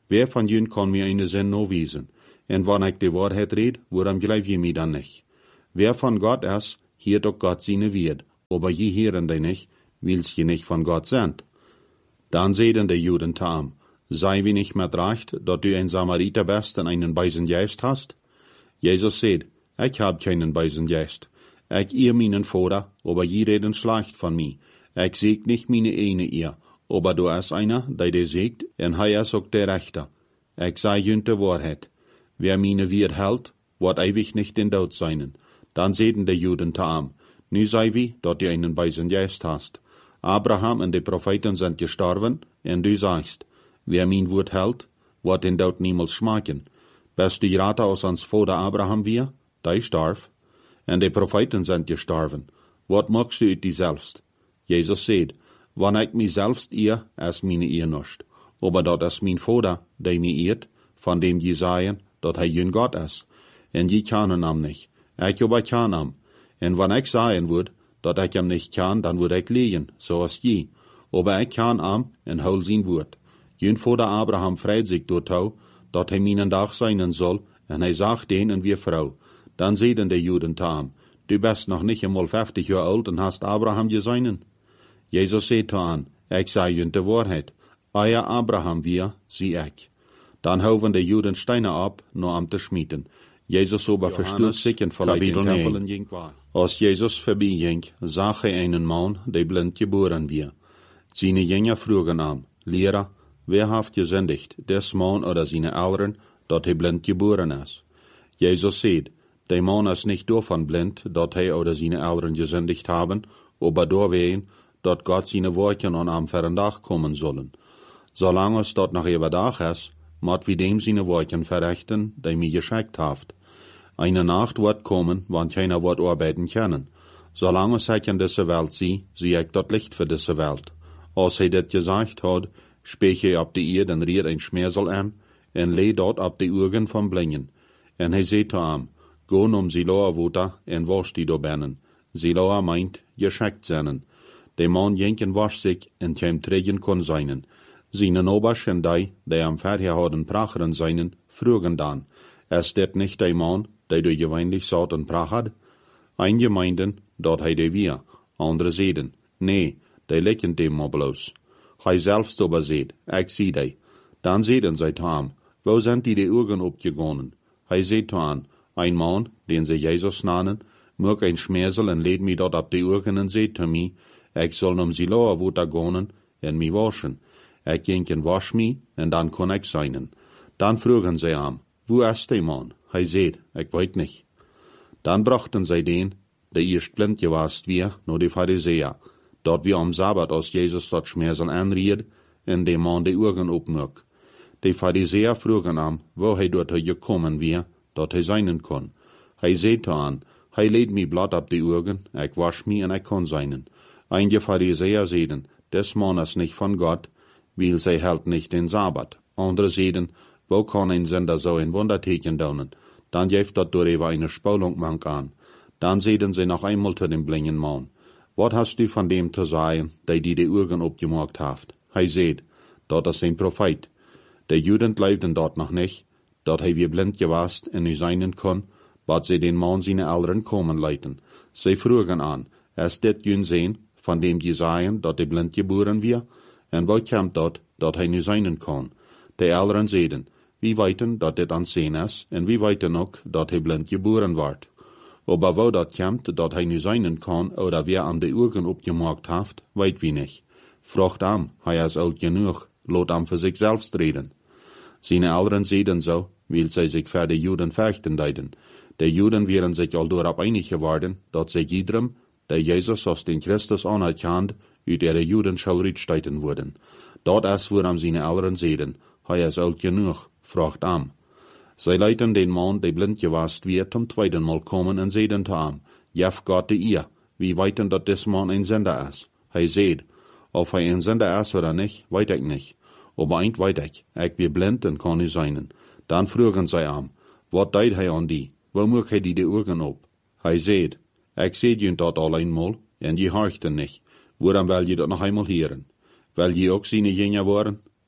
Wer van jün kan mir eine zin no wiesen? En wanneer ik de waarheid red, waarom geloof je mij dan niet? Wer van God is, hiert ook God zijn Wort, aber je hieren die nicht, wils je nicht von Gott sind. Dann sehen die Juden tam, sei wie nicht mit recht, dat du ein Samariter bist und einen bösen Geist hast? Jesus sagt, ich hab keinen bösen Geist. Ich ihr meinen Vater, aber je reden schlecht von mir. Ich sieg nicht meine eine ihr, aber du ist einer, der dir siegt, und er ist auch der Rechter. Ich sei jünte Wahrheit. Wer meine Wort hält, wird ewig nicht in Tod sein. Dann sehen die Juden tam, nu sei wie, dat du einen bösen Geist hast. Abraham und die Propheten sind gestorben, und du sagst, wer mein Wort hält, wird den Tod niemals schmecken. Bist du gerade aus ans Vater Abraham wir, der starb, und die Propheten sind gestorben. Was magst du ut die selbst? Jesus sagt, wann ich mich selbst ihr, ist meine ihr nicht. Aber dat ist mein Vater, der mich irrt, von dem je sagen, dat er jün Gott ist. Und je kennen am nicht. Ich aber kann am. Und wenn ich sagen würd, dat ich am nicht kann, dann würd ich liegen, so als je. Aber ich kann am, und hol sein Wort. Jün Vater Abraham freut sich dort auch, dat er meinen Dach sein soll, und er sagt denen wie Frau. Dann sehen die Juden tam, du bist noch nicht einmal fünfzig Jahre alt und hast Abraham geseinen. Jesus sagt an, ich sei jün die Wahrheit. Euer Abraham wir, sie ich. Dann haufen die Juden Steine ab, nur am zu schmieden. Jesus aber verstürzt sich und verleiht den Tempel ging. Als Jesus vorbeiging, sah er einen Mann, der blind geboren wir. Seine Jünger frugen am, Lehrer, wer haft gesündigt, des Mann oder seine Eltern, dat er blind geboren ist? Jesus sagt, der Mann ist nicht davon blind, dat er oder seine Eltern gesündigt haben, aber dorthin, dat Gott seine Worte an am Verendach kommen sollen. Solange es dort noch überdach ist, mat wie dem seine Worte verrichten, der mir geschickt haft. Eine Nacht wird kommen, wann keiner wird arbeiten können. Solange es ich in dieser Welt sie, sehe ich dort Licht für diese Welt. Als er das gesagt hat, spreche er ab die Erde und riert ein Schmersel an, und leh dort ab die Augen vom Blingen. Und er sagt zu ihm, gehen um Siloa Wuta, und wasch die do bennen. Siloa meint, geschickt seinen. Der Mann jenken wasch sich, und kein Trägen kon seinen. Seine Obersch und die, die am Verher hatten Pracheren seinen, frugen dann, ist das nicht der Mann, der du gewöhnlich saut und Prach hat? Einige meinten, dort hei de wir, andere seden, nee, der lecken dem mal bloß. Hei selbst aber seht, ich sieh dei. Dann seden sie tam, wo sind die die Augen abgegangen? Hei seht an, ein Mann, den sie Jesus nannen, mög ein Schmersel und lädt mi dort ab die Augen und seht zu mi, ich soll um Siloa Wuta gehen und mi waschen. Ich ging und wasch mi, und dann kon ich seinen. Dann frugen sie am, wo ist der Mann? Hei seht, ich weet nicht. Dann brachten sie den, der erst blind gewast wir, nur die Pharisäer, dort wir am Sabbat aus Jesus dort Schmersel anried, und dem Mann die Augen opmög. Die Pharisäer frugen am, wo hei dort gekommen wir, dort hei seinen kon. Hei seht an, hei lädt mi blatt ab die Augen, ich wasch mi und ich kon seinen. Einige Pharisäer sehen, des Mann ist nicht von Gott, weil sie hält nicht den Sabbat. Andere sehen, wo kann ein Sünder so ein Wunderteken daunen? Dann jeft dat durch eine Spulung mank an. Dann sehen sie noch einmal zu dem blingen Mann. Was hast du von dem zu sagen, der die die Augen abgemacht haft? Hei seht, dort ist ein Prophet. Der Juden leibten dort noch nicht, dort hei wir blind gewast und nicht seinen kon, wat sie den Mann seine Eltern kommen leiten. Sie frugen an, ist det jün sehen, von dem die sagen, dort die blind geboren wir? Und wo kommt dort, dort hei nicht seinen kon? Die Eltern sehen, wie weiten dat dit an sehen ist, und wie weiten ook dat hij blind geboren ward. Aber wo dat kommt, dat hij nu seinen kann, oder wer an die Augen opgemaakt haft, weit wie nicht. Fragt am, hij is alt genug, lot am für sich selbst reden. Seine Eltern sehen so, weil sie sich für die Juden fechten deiden. Die Juden wären sich all dorab einig geworden, dat sie jedem, der Jesus aus den Christus anerkannt, ut ihre Juden schall rücksteiten wurden. Dort ist, woran seine Eltern sehen, hij is alt genug, fragt am. Sie leiten den Mann, der blind gewast wird, zum zweiten Mal kommen und sehen zu am, jef Gott die ihr, wie weiten dat des Mann ein Sender ist. Hij seht, ob er ein Sender ist oder nicht, weit ich nicht. Aber eint weit ich, ich bin blind und kann nicht sein. Dann frugen sie am, wat deit hij an die, wo mög hij die die Augen op? Hij seht, ich seht jün dort all einmal, und je horchten nicht. Woran will je dat noch einmal hören? Will je auch seine Jünger waren?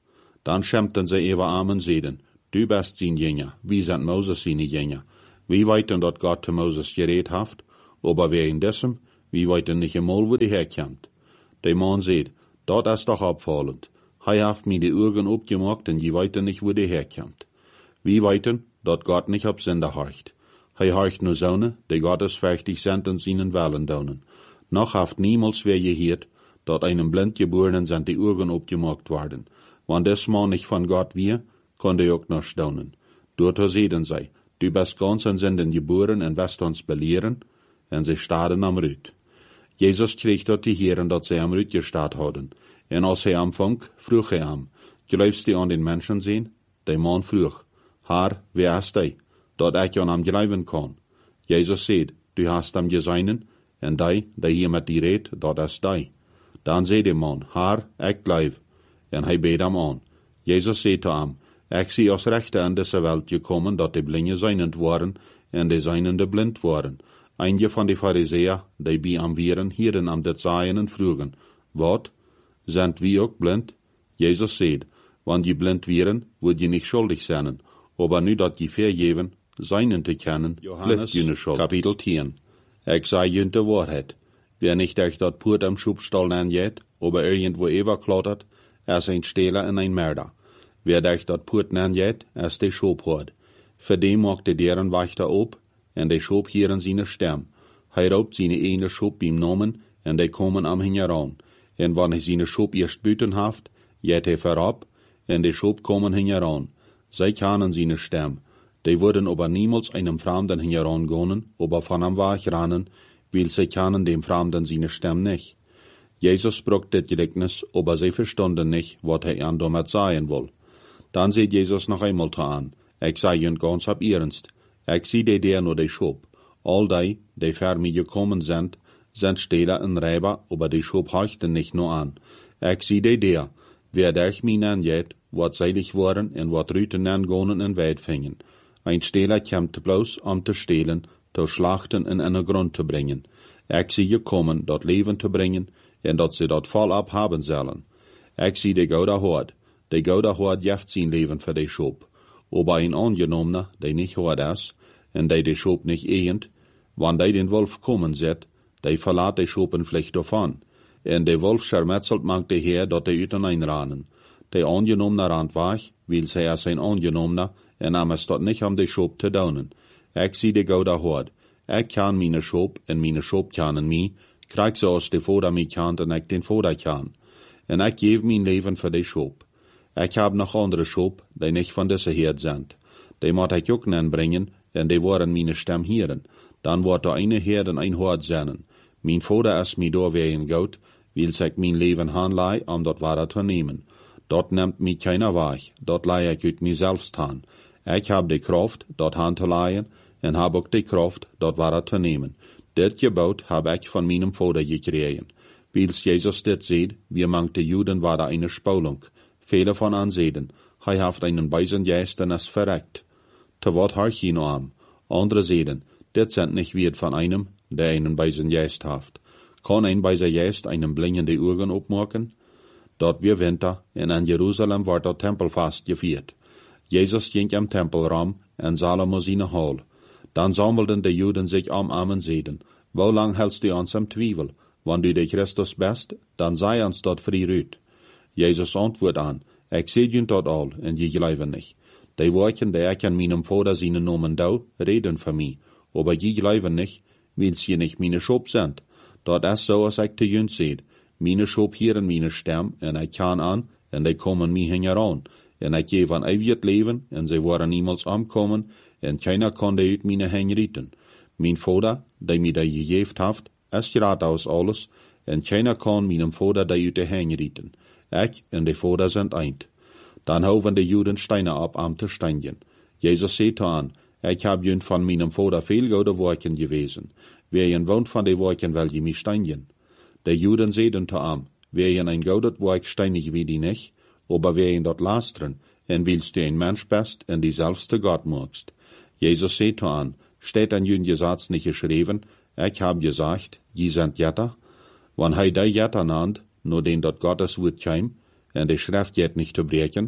Dann schämten sie ihre Armen seden, du bist sein Jünger, wie sind Moses seine Jünger. Wie weiten dort Gott zu Moses geredet haft, aber wer in dessen, wie weiten nicht einmal, wo die herkommt. Der Mann sagt, dort ist doch abfallend. Hij haft mir die Augen aufgemacht und je weiten nicht, wo die herkommt. Wie weiten, dort Gott nicht ab Sünde horcht. Hij horcht nur Sonne, die gottesfürchtig sind und seinen Willen daunen. Noch haft niemals wer gehört, dort einem Blindgeborenen sind die Augen aufgemacht worden. Wann des Mann nicht von Gott wir, konnte er auch noch staunen. Dort sehen sei, du bist ganz in Sünden geboren und wirst uns belehren, und sie starren am Rüt. Jesus kriegt dort die Herren, dort sie am Rüt gestarrt haben. Und als er anfang, frug er am, glaubst du an den Menschen sehen? Der Mann frug, Herr, wer ist der, dort ich an am glauben kann? Jesus sagt, du hast am geseinen, und der, der hier mit dir redet, dort ist der. Dann sagt der Mann, Herr, ich glaub, und er bet am an. Jesus sagt zu ihm, ich sie aus Rechte in diese Welt gekommen, dort die Blinde seinend waren, und die Seinende blind waren. Einige von den Pharisäer, die bei am Vieren, hieren am det Seien und frugen, wat, sind wir auch blind? Jesus sagt, wenn die blind wären, würd je nicht schuldig sein, aber nu dat die vergeben, seinen zu kennen, lift je ne Schuld. Kapitel zehn. Ich sei jünt die Wahrheit. Wer nicht euch dort Purt am Schubstall anjet, aber irgendwo überklautert, er ist ein Stehler und ein Mörder. Wer euch dort Purt anjet, er ist der Schobhort. Für dem macht der deren Wächter ob, und der Schob hier in seine Stamm. Hij raubt seine eine Schob beim Namen, und die kommen am hingeran. Und wenn hij seine Schob erst büten haft, jet hij verab, und die Schob kommen hingeran. Zij kennen seine Stamm. Die würden aber niemals einem Fremden hingeran gehen, aber von am Weg rennen, weil sie kennen dem Fremden seine Stamm nicht. Jesus sprach das Gleichnis, aber sie verstanden nicht, was er ihnen damit sagen will. Dann sieht Jesus noch einmal an, ich sei ihnen ganz ab ernst, ich sieh die der nur die Schob. All die, die vor mir gekommen sind, sind Stähler und Räuber, aber die Schob horchten nicht nur an. Ich sieh die der, wer durch mich angeht, wat seilig waren und wat Rüten angehen und weit fingen. Ein Stähler kommt bloß, um zu stehlen, zu schlachten und in den Grund zu bringen. Ich sieh gekommen, dort Leben zu bringen, und dort sie dort voll abhaben sollen. Ich sieh die Gouda Hort. Die Gouda Hort jeft sein Leben für die Schob. Aber ein Angenommener, der nicht hort ist, und der die Schob nicht ehend, wann der den Wolf kommen sieht, der verlässt die Schoben vielleicht davon. Und der Wolf schermetzelt mangt die Herr, dort die Üten einranen. Der Angenommener rannt weg, weil sie er sein Angenommener, und nahm es dort nicht um die Schob zu daunen. Ich sieh die Gouda Hort. Ich kann meine Schob, und meine Schob kennen mich, krieg sie aus die Vater mich kannt, und ich den Vater kann. Und ich gebe mein Leben für die Schob. Ich hab noch andere Schob, die nicht von dieser Herd sind. Die muss ich auch bringen, und die wollen meine Stamm hören. Dann wird da eine Herd und ein Hort sein. Mein Vater ist mir da wie ein Gott, weil sich mein Leben hanlei, um dort weiter zu nehmen. Dort nimmt mich keiner weg, dort leih ich ut mir selbst han. Ich hab die Kraft, dort han zu leihen, und hab auch die Kraft, dort weiter zu nehmen. Das Gebot hab ich von meinem Vater gekriegt. Weil Jesus das sieht, wir manchte Juden war da eine Spulung. Viele von ansehen, hij haft einen weisen Geist und es verreckt. Te wat harch ihn am. Andere sehen, das sind nicht wird von einem, der einen weisen Geist haft. Kann ein weiser Geist einem blingende Augen aufmachen? Dort wir Winter, und in Jerusalem war der Tempelfast gefeiert. Jesus ging am Tempelraum, und Salomo seine Hall. Dann sammelten die Juden sich am Armen sehen, wo lang hältst du uns am Zweifel? Wenn du der Christus bist, dann sei uns dort frei rüt. Jesus antwortet an, ich seh ihn dort all, und je glauben nicht. Die Worte, die ich an meinem Vater seinen Namen da, reden für mich, aber je glauben nicht, weil sie nicht meine Schob sind. Dort ist so, als ich zu jüng seht. Meine Schob hier in meine Stamm, und ich kann an, und die kommen mir heran. Und ich gebe ein ewiges Leben, und sie wollen niemals ankommen, und keiner kann die ut meine Hänge retten. Mein Vater, der mir da gegeben hat, ist gerät aus alles, und keiner kann meinem Vater die ut die Hänge retten. Ich und die Vater sind eint. Dann haufen die Juden Steine ab, am zu steinigen. Jesus sagt an, ich hab jünd von meinem Vater viel gute Worken gewesen. Wer jen wohnt von den Worken, will je mich steinigen. Die Juden sehen zu am, wer jen ein gutes Work steinig wie die nicht, aber wer jen dort lastren, und willst du ein Mensch bist, und die selbste Gott magst. Jesus sagt an, steht an jünd Gesetz nicht geschrieben, ich hab gesagt, die sind Jetter. Wenn hei die Jetter nannt, nur den dort Gottes Wort käm, und die Schrift jet nicht zu brechen,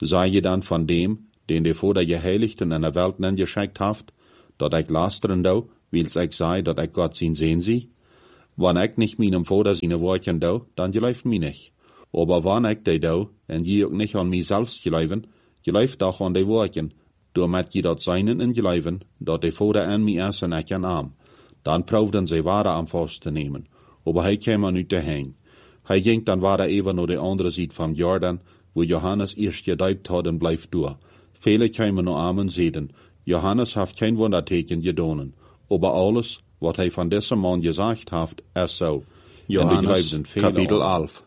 Sei je dann von dem, den die vor der Geheiligten in der Welt nen geschickt haft, dat ich lasteren do, wils ich sei, dat ich Gott sin sehen sie? Wann ich nicht meinem Vater seine Worten do, dann geläuft mi nicht. Aber wann ich die do, en je auch nicht an mich selbst geläufen, geläuft doch an die Worten, damit je dat seinen in geläufen, dat die Vater an mi erst en ich an arm. Dann proefden sie Ware am Fass te nemen, aber hij kwam niet daheim. Hij ging dan Ware even naar de andere Seite vom Jordan, wo Johannes erst gedeibt had en blijft door. Viele kwamen naar armen zeden. Johannes heeft kein Wunderteken gedonen, aber alles, wat hij van deze man gesagt heeft, is zo. Johannes, Kapitel elf.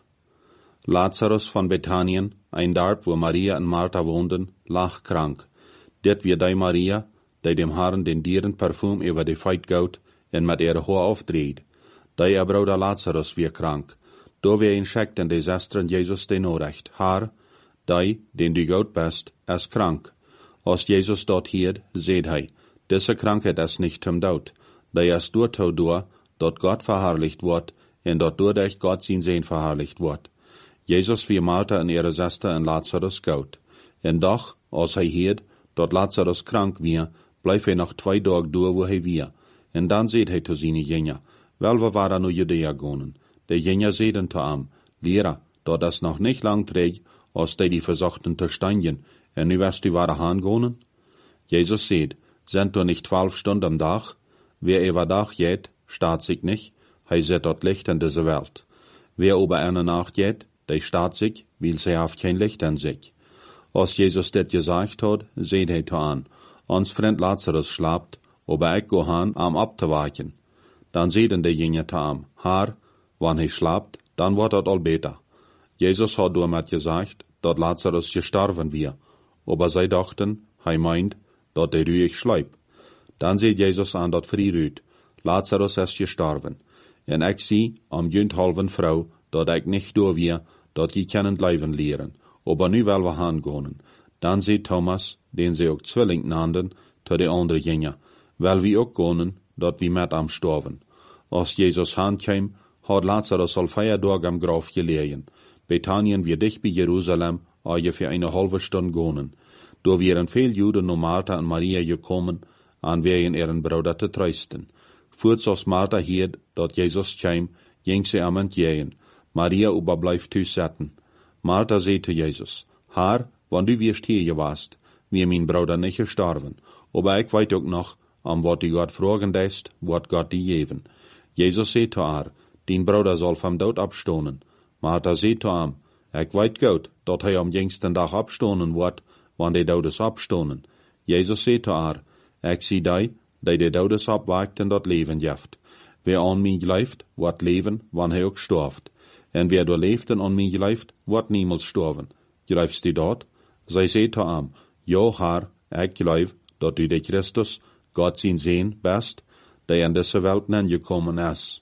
Lazarus von Bethanien, ein Dorp, wo Maria en Martha woonden, lag krank. Dit wie die Maria, die dem Herrn den dieren Parfum über die Feit gout, en met ihre Haar aufdreht. Die ihr Bruder Lazarus wie krank. Do wie ihn schickten die Schwestern Jesus den Nachricht. Herr, die, den du gut bist, ist krank. Als Jesus dort hielt, seht hij, diese Krankheit ist nicht zum Tod. Die ist dort durch, dort Gott verherrlicht wird, und dort dadurch Gott sein Sehen verherrlicht wird. Jesus wie Martha und ihre Schwester und Lazarus gut. Und doch, als hij hielt, dort Lazarus krank wir, bleef hij noch zwei Tage durch, wo hij wir. En dan seht hij zu seine Jünger, wel we waren nu Judäa gonen. De Jünger seiden zu am, Lehrer, dort das noch nicht lang trägt, als die die versuchten zu steinigen, en nu wirst du waren hangonen? Jesus seht, sind du nicht zwölf Stunden am Tag? Wer über Tag geht, staat sich nicht, hij sieht dort Licht in diese Welt. Wer über eine Nacht geht, der staat sich, weil sie haft kein Licht in sich. Als Jesus das gesagt hat, seht hij zu an, ons Freund Lazarus schlapt, aber ich go han, am abzuwachen. Dann seiden die Jünger zu am, Herr, wann hij schlapt, dann wird het al beter. Jesus hat damit gesagt, dat Lazarus gestorben wir, aber sie dachten, hij meint, dat er ruhig schläft. Dann sieht Jesus an dat frührüt, Lazarus ist gestorben. En ich sie, am jünt halben Frau, dat ich nicht durch wir, dat je kennen leben lehren, aber nu wel wir hangehen. Dann sieht Thomas, den sie auch Zwilling nannten, zu de andere Jünger, weil wir auch gehen, dat wir mit am storven. Als Jesus heimkam, hat Lazarus al vier Tage am Grab gelegen. Bethanien wir dicht bei Jerusalem, ungefähr eine halbe Stunde gehen. Da wären viel Juden nur Martha und Maria gekommen, an wegen ihren Bruder zu trösten. Kurz als Martha hielt, dat Jesus kam, ging sie am entgegen. Maria aber bleif thuis zitten. Martha zei zu Jesus, Herr, wann du wirst hier gewast, wie mein Bruder nicht gestorben, aber ich weiß auch noch, am wat die Gott fragen deist, wird Gott die geben. Jesus zei zu haar, dein Bruder soll vom Tod abstonen. Martha zei zu ihm, ich weiß gut, dat hij am jüngsten Tag abstonen wird, wann die Todes abstonen. Jesus zei zu haar, ich zie die, die die Todes abwagt en dat Leben jeft. Wer an mich gleift, wird leben, wann hij auch storft. En wer du leeft en an mich gleift, wird niemals sterben. Gleifst du dort? Zij zei zu ihm, ja, Herr, ich gleif, dat du de Christus, Gott sein Sehen bist, der in diese Welt gekommen ist.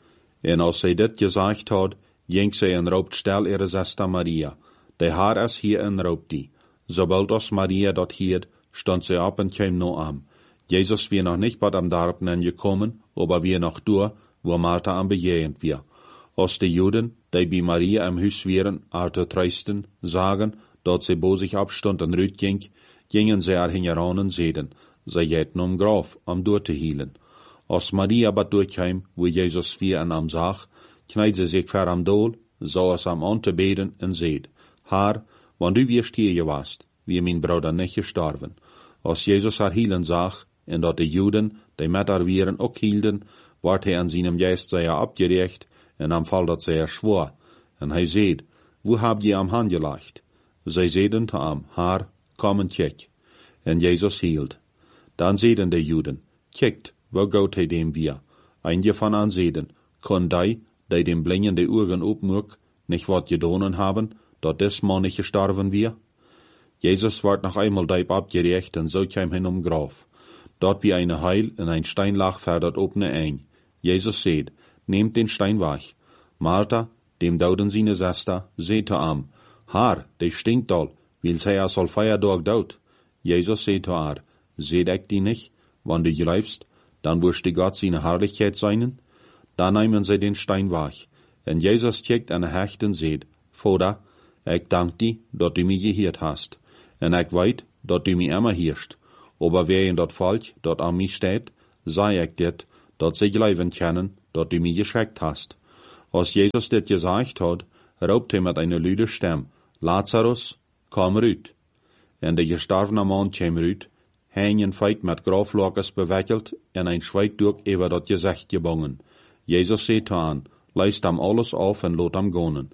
En als sie dit gesagt hat, ging sie en raubt stel ihre Schwester Maria. Der Herr ist hier en raubt die. Sobald als Maria dort hielt, stand sie ab und kam noch an. Jesus wir noch nicht bei dem Dorf gekommen, aber wir noch durch, wo Martha am Begehend wir. Als die Juden, die bei Maria im Haus wären, zu trösten, sagen, dat sie bo sich abstund und rüt ging, gingen sie er hingeran und sehen, sie jäten um Graf, um durchzuhielen. Als Maria aber durchkam, wo Jesus wir an am sag, kneid sie sich ver am Dol, so es am anzubeten und seht, Herr, wann du wirst hier gewast, wie mein Bruder nicht gestorben. Als Jesus er hielen sag, und dat die Juden, die mit er wären, auch hielten, ward er an seinem Geist sehr abgerecht, und am Fall dat sehr schwor. Und er seht, wo habt ihr am Hand gelegt? Sie seiden zu ihm, Herr, komm und check. Und Jesus hielt. Dann seiden die Juden, checkt, wo geht hij dem wir? Einige von an seiden, kon die, die dem Blingen die Augen opmuk, nicht wat gedonen haben, dat des Mann nicht gestorben wir? Jesus ward noch einmal deib abgerecht und so kam hin um Graf. Dort wie eine Heil in ein Stein lag, fährt opne ein. Jesus seht, nehmt den Stein weg. Martha, dem dauden seine Schwester, seht zu ihm, Herr, der stinkt all, weil sie ja soll Feiertag daut. Jesus seht zu ihr, seht ich die nicht, wann du greifst, dann wirst du Gott seine Herrlichkeit seinen? Dann nehmen sie den Stein weg. Und Jesus checkt an der Hecht und seht, Vater, ich dank dir, dass du mich gehört hast. En ik weet, dat du mij immer hierst. Aber wer in dat Volk, dat an mich steht, sei ich dit, dat sie glauben können, dat du mich geschickt hast. Als Jesus dit gesagt hat, raubt er mit einer lüde Stimme, Lazarus, komm rüt. En de gestorvene man kwam rüt, hängen feit met graflokes bewikkeld en ein Schweigtuch über dat Gesicht gebogen. Jesus zei aan, leist hem alles auf en lot hem gonen.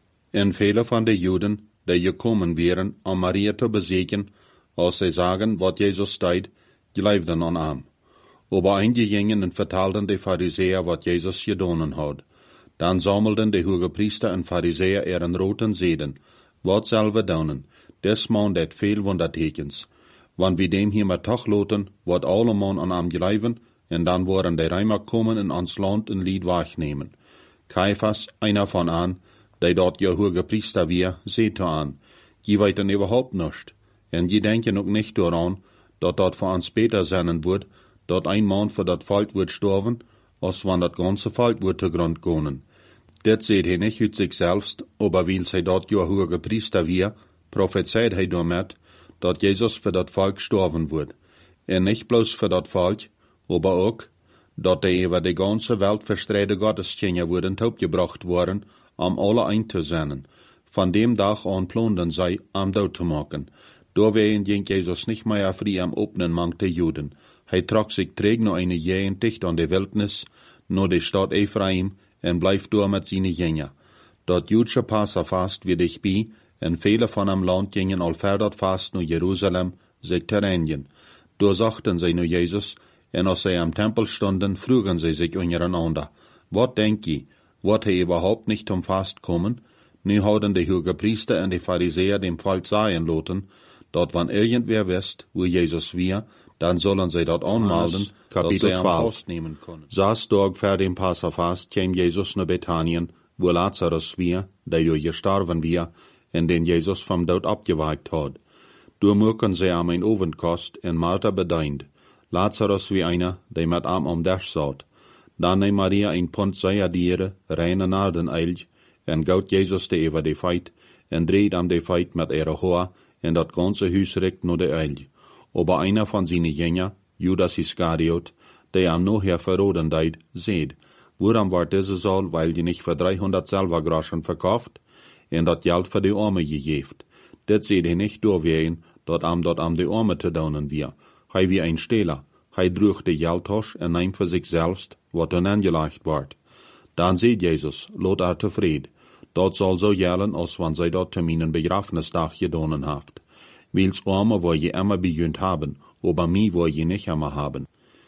En viele van de Juden, die gekommen wären, om Maria te bezieken, als sie sagen, wat Jesus deed, geloofden an hem. Aber einige gingen en vertelden de Pharisäer, wat Jesus gedonen had. Dan sammelden de Hogepriester en Pharisäer ihren roten Zeden. Wat zullen we doen? Des man dat veel wondertekens. Want wie dem hier maar toch loten, wordt alle man an hem geloven, en dan worden de Römer komen in ons land een lied wegnemen. Caiphas, einer von an, die dort je Hogepriester weer, seht aan, die weten überhaupt nicht. En die denken ook nicht daran, dat dat voor ons beter zijn wordt, dat ein man voor dat Volk wordt sterven, als wann dat ganze Volk wordt te grond gaan. Dit seht hij nicht uit zich selbst, aber weil zij dat je Hogepriester weer, prophezeit hij damit, dat Jesus voor dat Volk sterven wordt. En nicht bloß voor dat Volk, aber ook, dat er über die ganze Welt verstreute Gottesdienste worden opgebracht worden, om alle ein te zenden. Von dem Tag an planden zij am dood te maken. Doorwegen ging Jesus nicht mehr frei am openen Mang der Juden. Hij trok sich träg noch eine Jähen dicht an der Wildnis, nur die Stadt Ephraim, en blijft door met zijn Jünger. Dat Judsche Passafast wie dich bi, en viele von am Land gingen al verder fast naar Jerusalem, sich te reinigen. Doorzochten zij nu Jesus, en als zij am Tempel stonden, frugen sie sich untereinander, wat denk je, wat hij überhaupt nicht zum Fast kommen? Nu hadden de Hogepriester en de Pharisäer dem Volk sagen loten, dat wann irgendwer wist, wo Jesus wir, dann sollen sie dort anmelden, dat sie am Fast nehmen können. Saß dog vor dem Passafast, kam Jesus nach Bethanien, wo Lazarus wir, der jo gestorben wir, en den Jesus vom Tod abgewagt hat. Du mögen sie am ein Ovenkost en Martha bedient. Lazarus wie einer, der mit am am Dash satt. Dan neem Maria een pond Säuerdiere, reine Nardenelg, en gout Jesus de over de feit, en dreht am de feit met ihre Haar, en dat ganze huis richt nur de Elg. Aber einer von seine Jünger, Judas Iskariot, der am nachher verroden deid, seht, woran war diese Saal, weil die nicht für dreihundert Silbergroschen verkauft, en dat Geld für die Arme gegeft. Det seht he nicht durchwehen, dat am dat am de Arme te daunen wir. Hij wie ein Stehler. Hij droeg de Geldtasche en neemt voor zich selbst, wat er angelegt wordt. Dan zei Jesus, lot er tevreden. Dat zal zo gellen, als wann zij dat te mijn begrafenisdag gedonen heeft. Wils Arme wil je immer begünt haben, aber mij wil je nicht immer haben.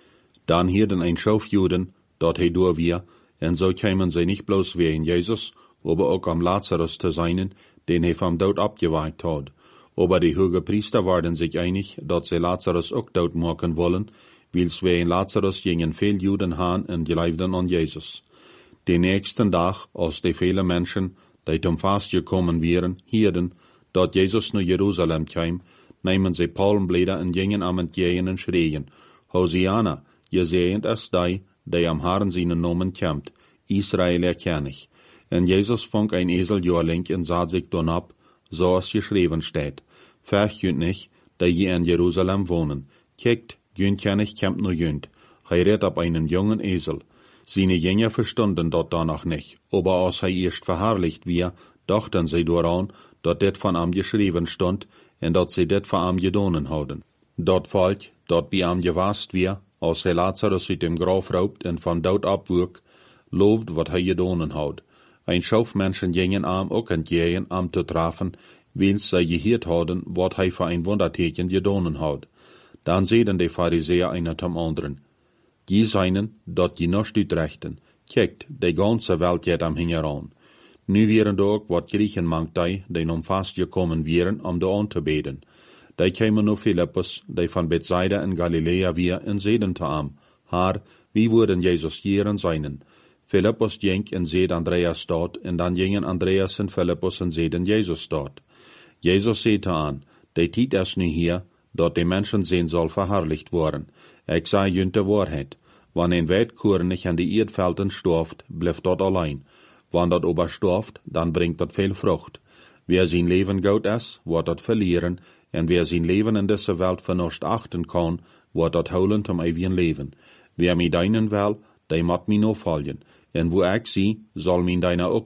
Dan hierden ein Schauf Juden, dat hij door wir, en zo kämen zij nicht bloß wegen Jesus, aber ook am Lazarus te seinen, den hij vom Tod abgewagt had. Aber die Hogepriester waren sich einig, dat sie Lazarus ook dood maken wollen, wils wegen Lazarus gingen veel Juden haan en geloofden an Jesus. Den nächsten Tag, als die viele Menschen, die zum Fast gekommen wären, hierden, dat Jesus naar Jerusalem kwam, nemen sie Palmblätter en gingen am entgegen en schreien, Hosiana, gesegend ist die, die am Herrn seinen Namen kämmt, Israel erkennig. En Jesus fang ein Eseljorling en sah sich don ab, so als geschrieben steht. Verjünt nicht, die je in Jerusalem wohnen. Kijkt, jünt ja nicht kämmt nur jünt. Hij redt ab einen jungen Esel. Seine Jünger verstunden dort danach nicht, aber als hij erst verherrlicht wir, dachten sie daran, dat dit von am geschrieben stund, en dat sie dit von am gedonen hadden. Dat Volk, dat bei am gewast wir, als hij Lazarus uit dem Graf raubt en van dood abwurk, looft wat hij gedonen had. Ein Schauf Menschen gingen am ook entgegen am te treffen, wils zij gehiert hadden, wat hij voor ein Wunderteken gedonen had. Dan zeiden de Pharisäer einer zum anderen, die seinen, dat die nicht uitrechten. Kijkt, de ganze Welt jet am hingeran. Nu wären da ook wat Griechen mangt die, die om vast gekommen wären, om de an te beden. Die kämen nur Philippus, die van Bethsaida in Galiläa wir, en zeiden te am, Haar, wie wurden Jesus jeren seinen? Philippus ging en zeed Andreas dort, en dan gingen Andreas en Philippus en zeeden Jesus dort. Jesus zeete aan, de tijd is nu hier, dat de mensen zijn zal verherrlicht worden. Ik zei junt de waarheid. Wann een Weidkoer nicht an die Erdvelden storft, blijft dat allein. Wann dat aber storft, dan bringt dat veel Frucht. Wer zijn leven goud is, wordt dat verlieren, En wer zijn leven in deze Welt vernuscht achten kan, wordt dat holen om eeuwigen leven. Wer mij deinen wil, die moet mij nog volgen. En wo ik zie, zal mij deiner ook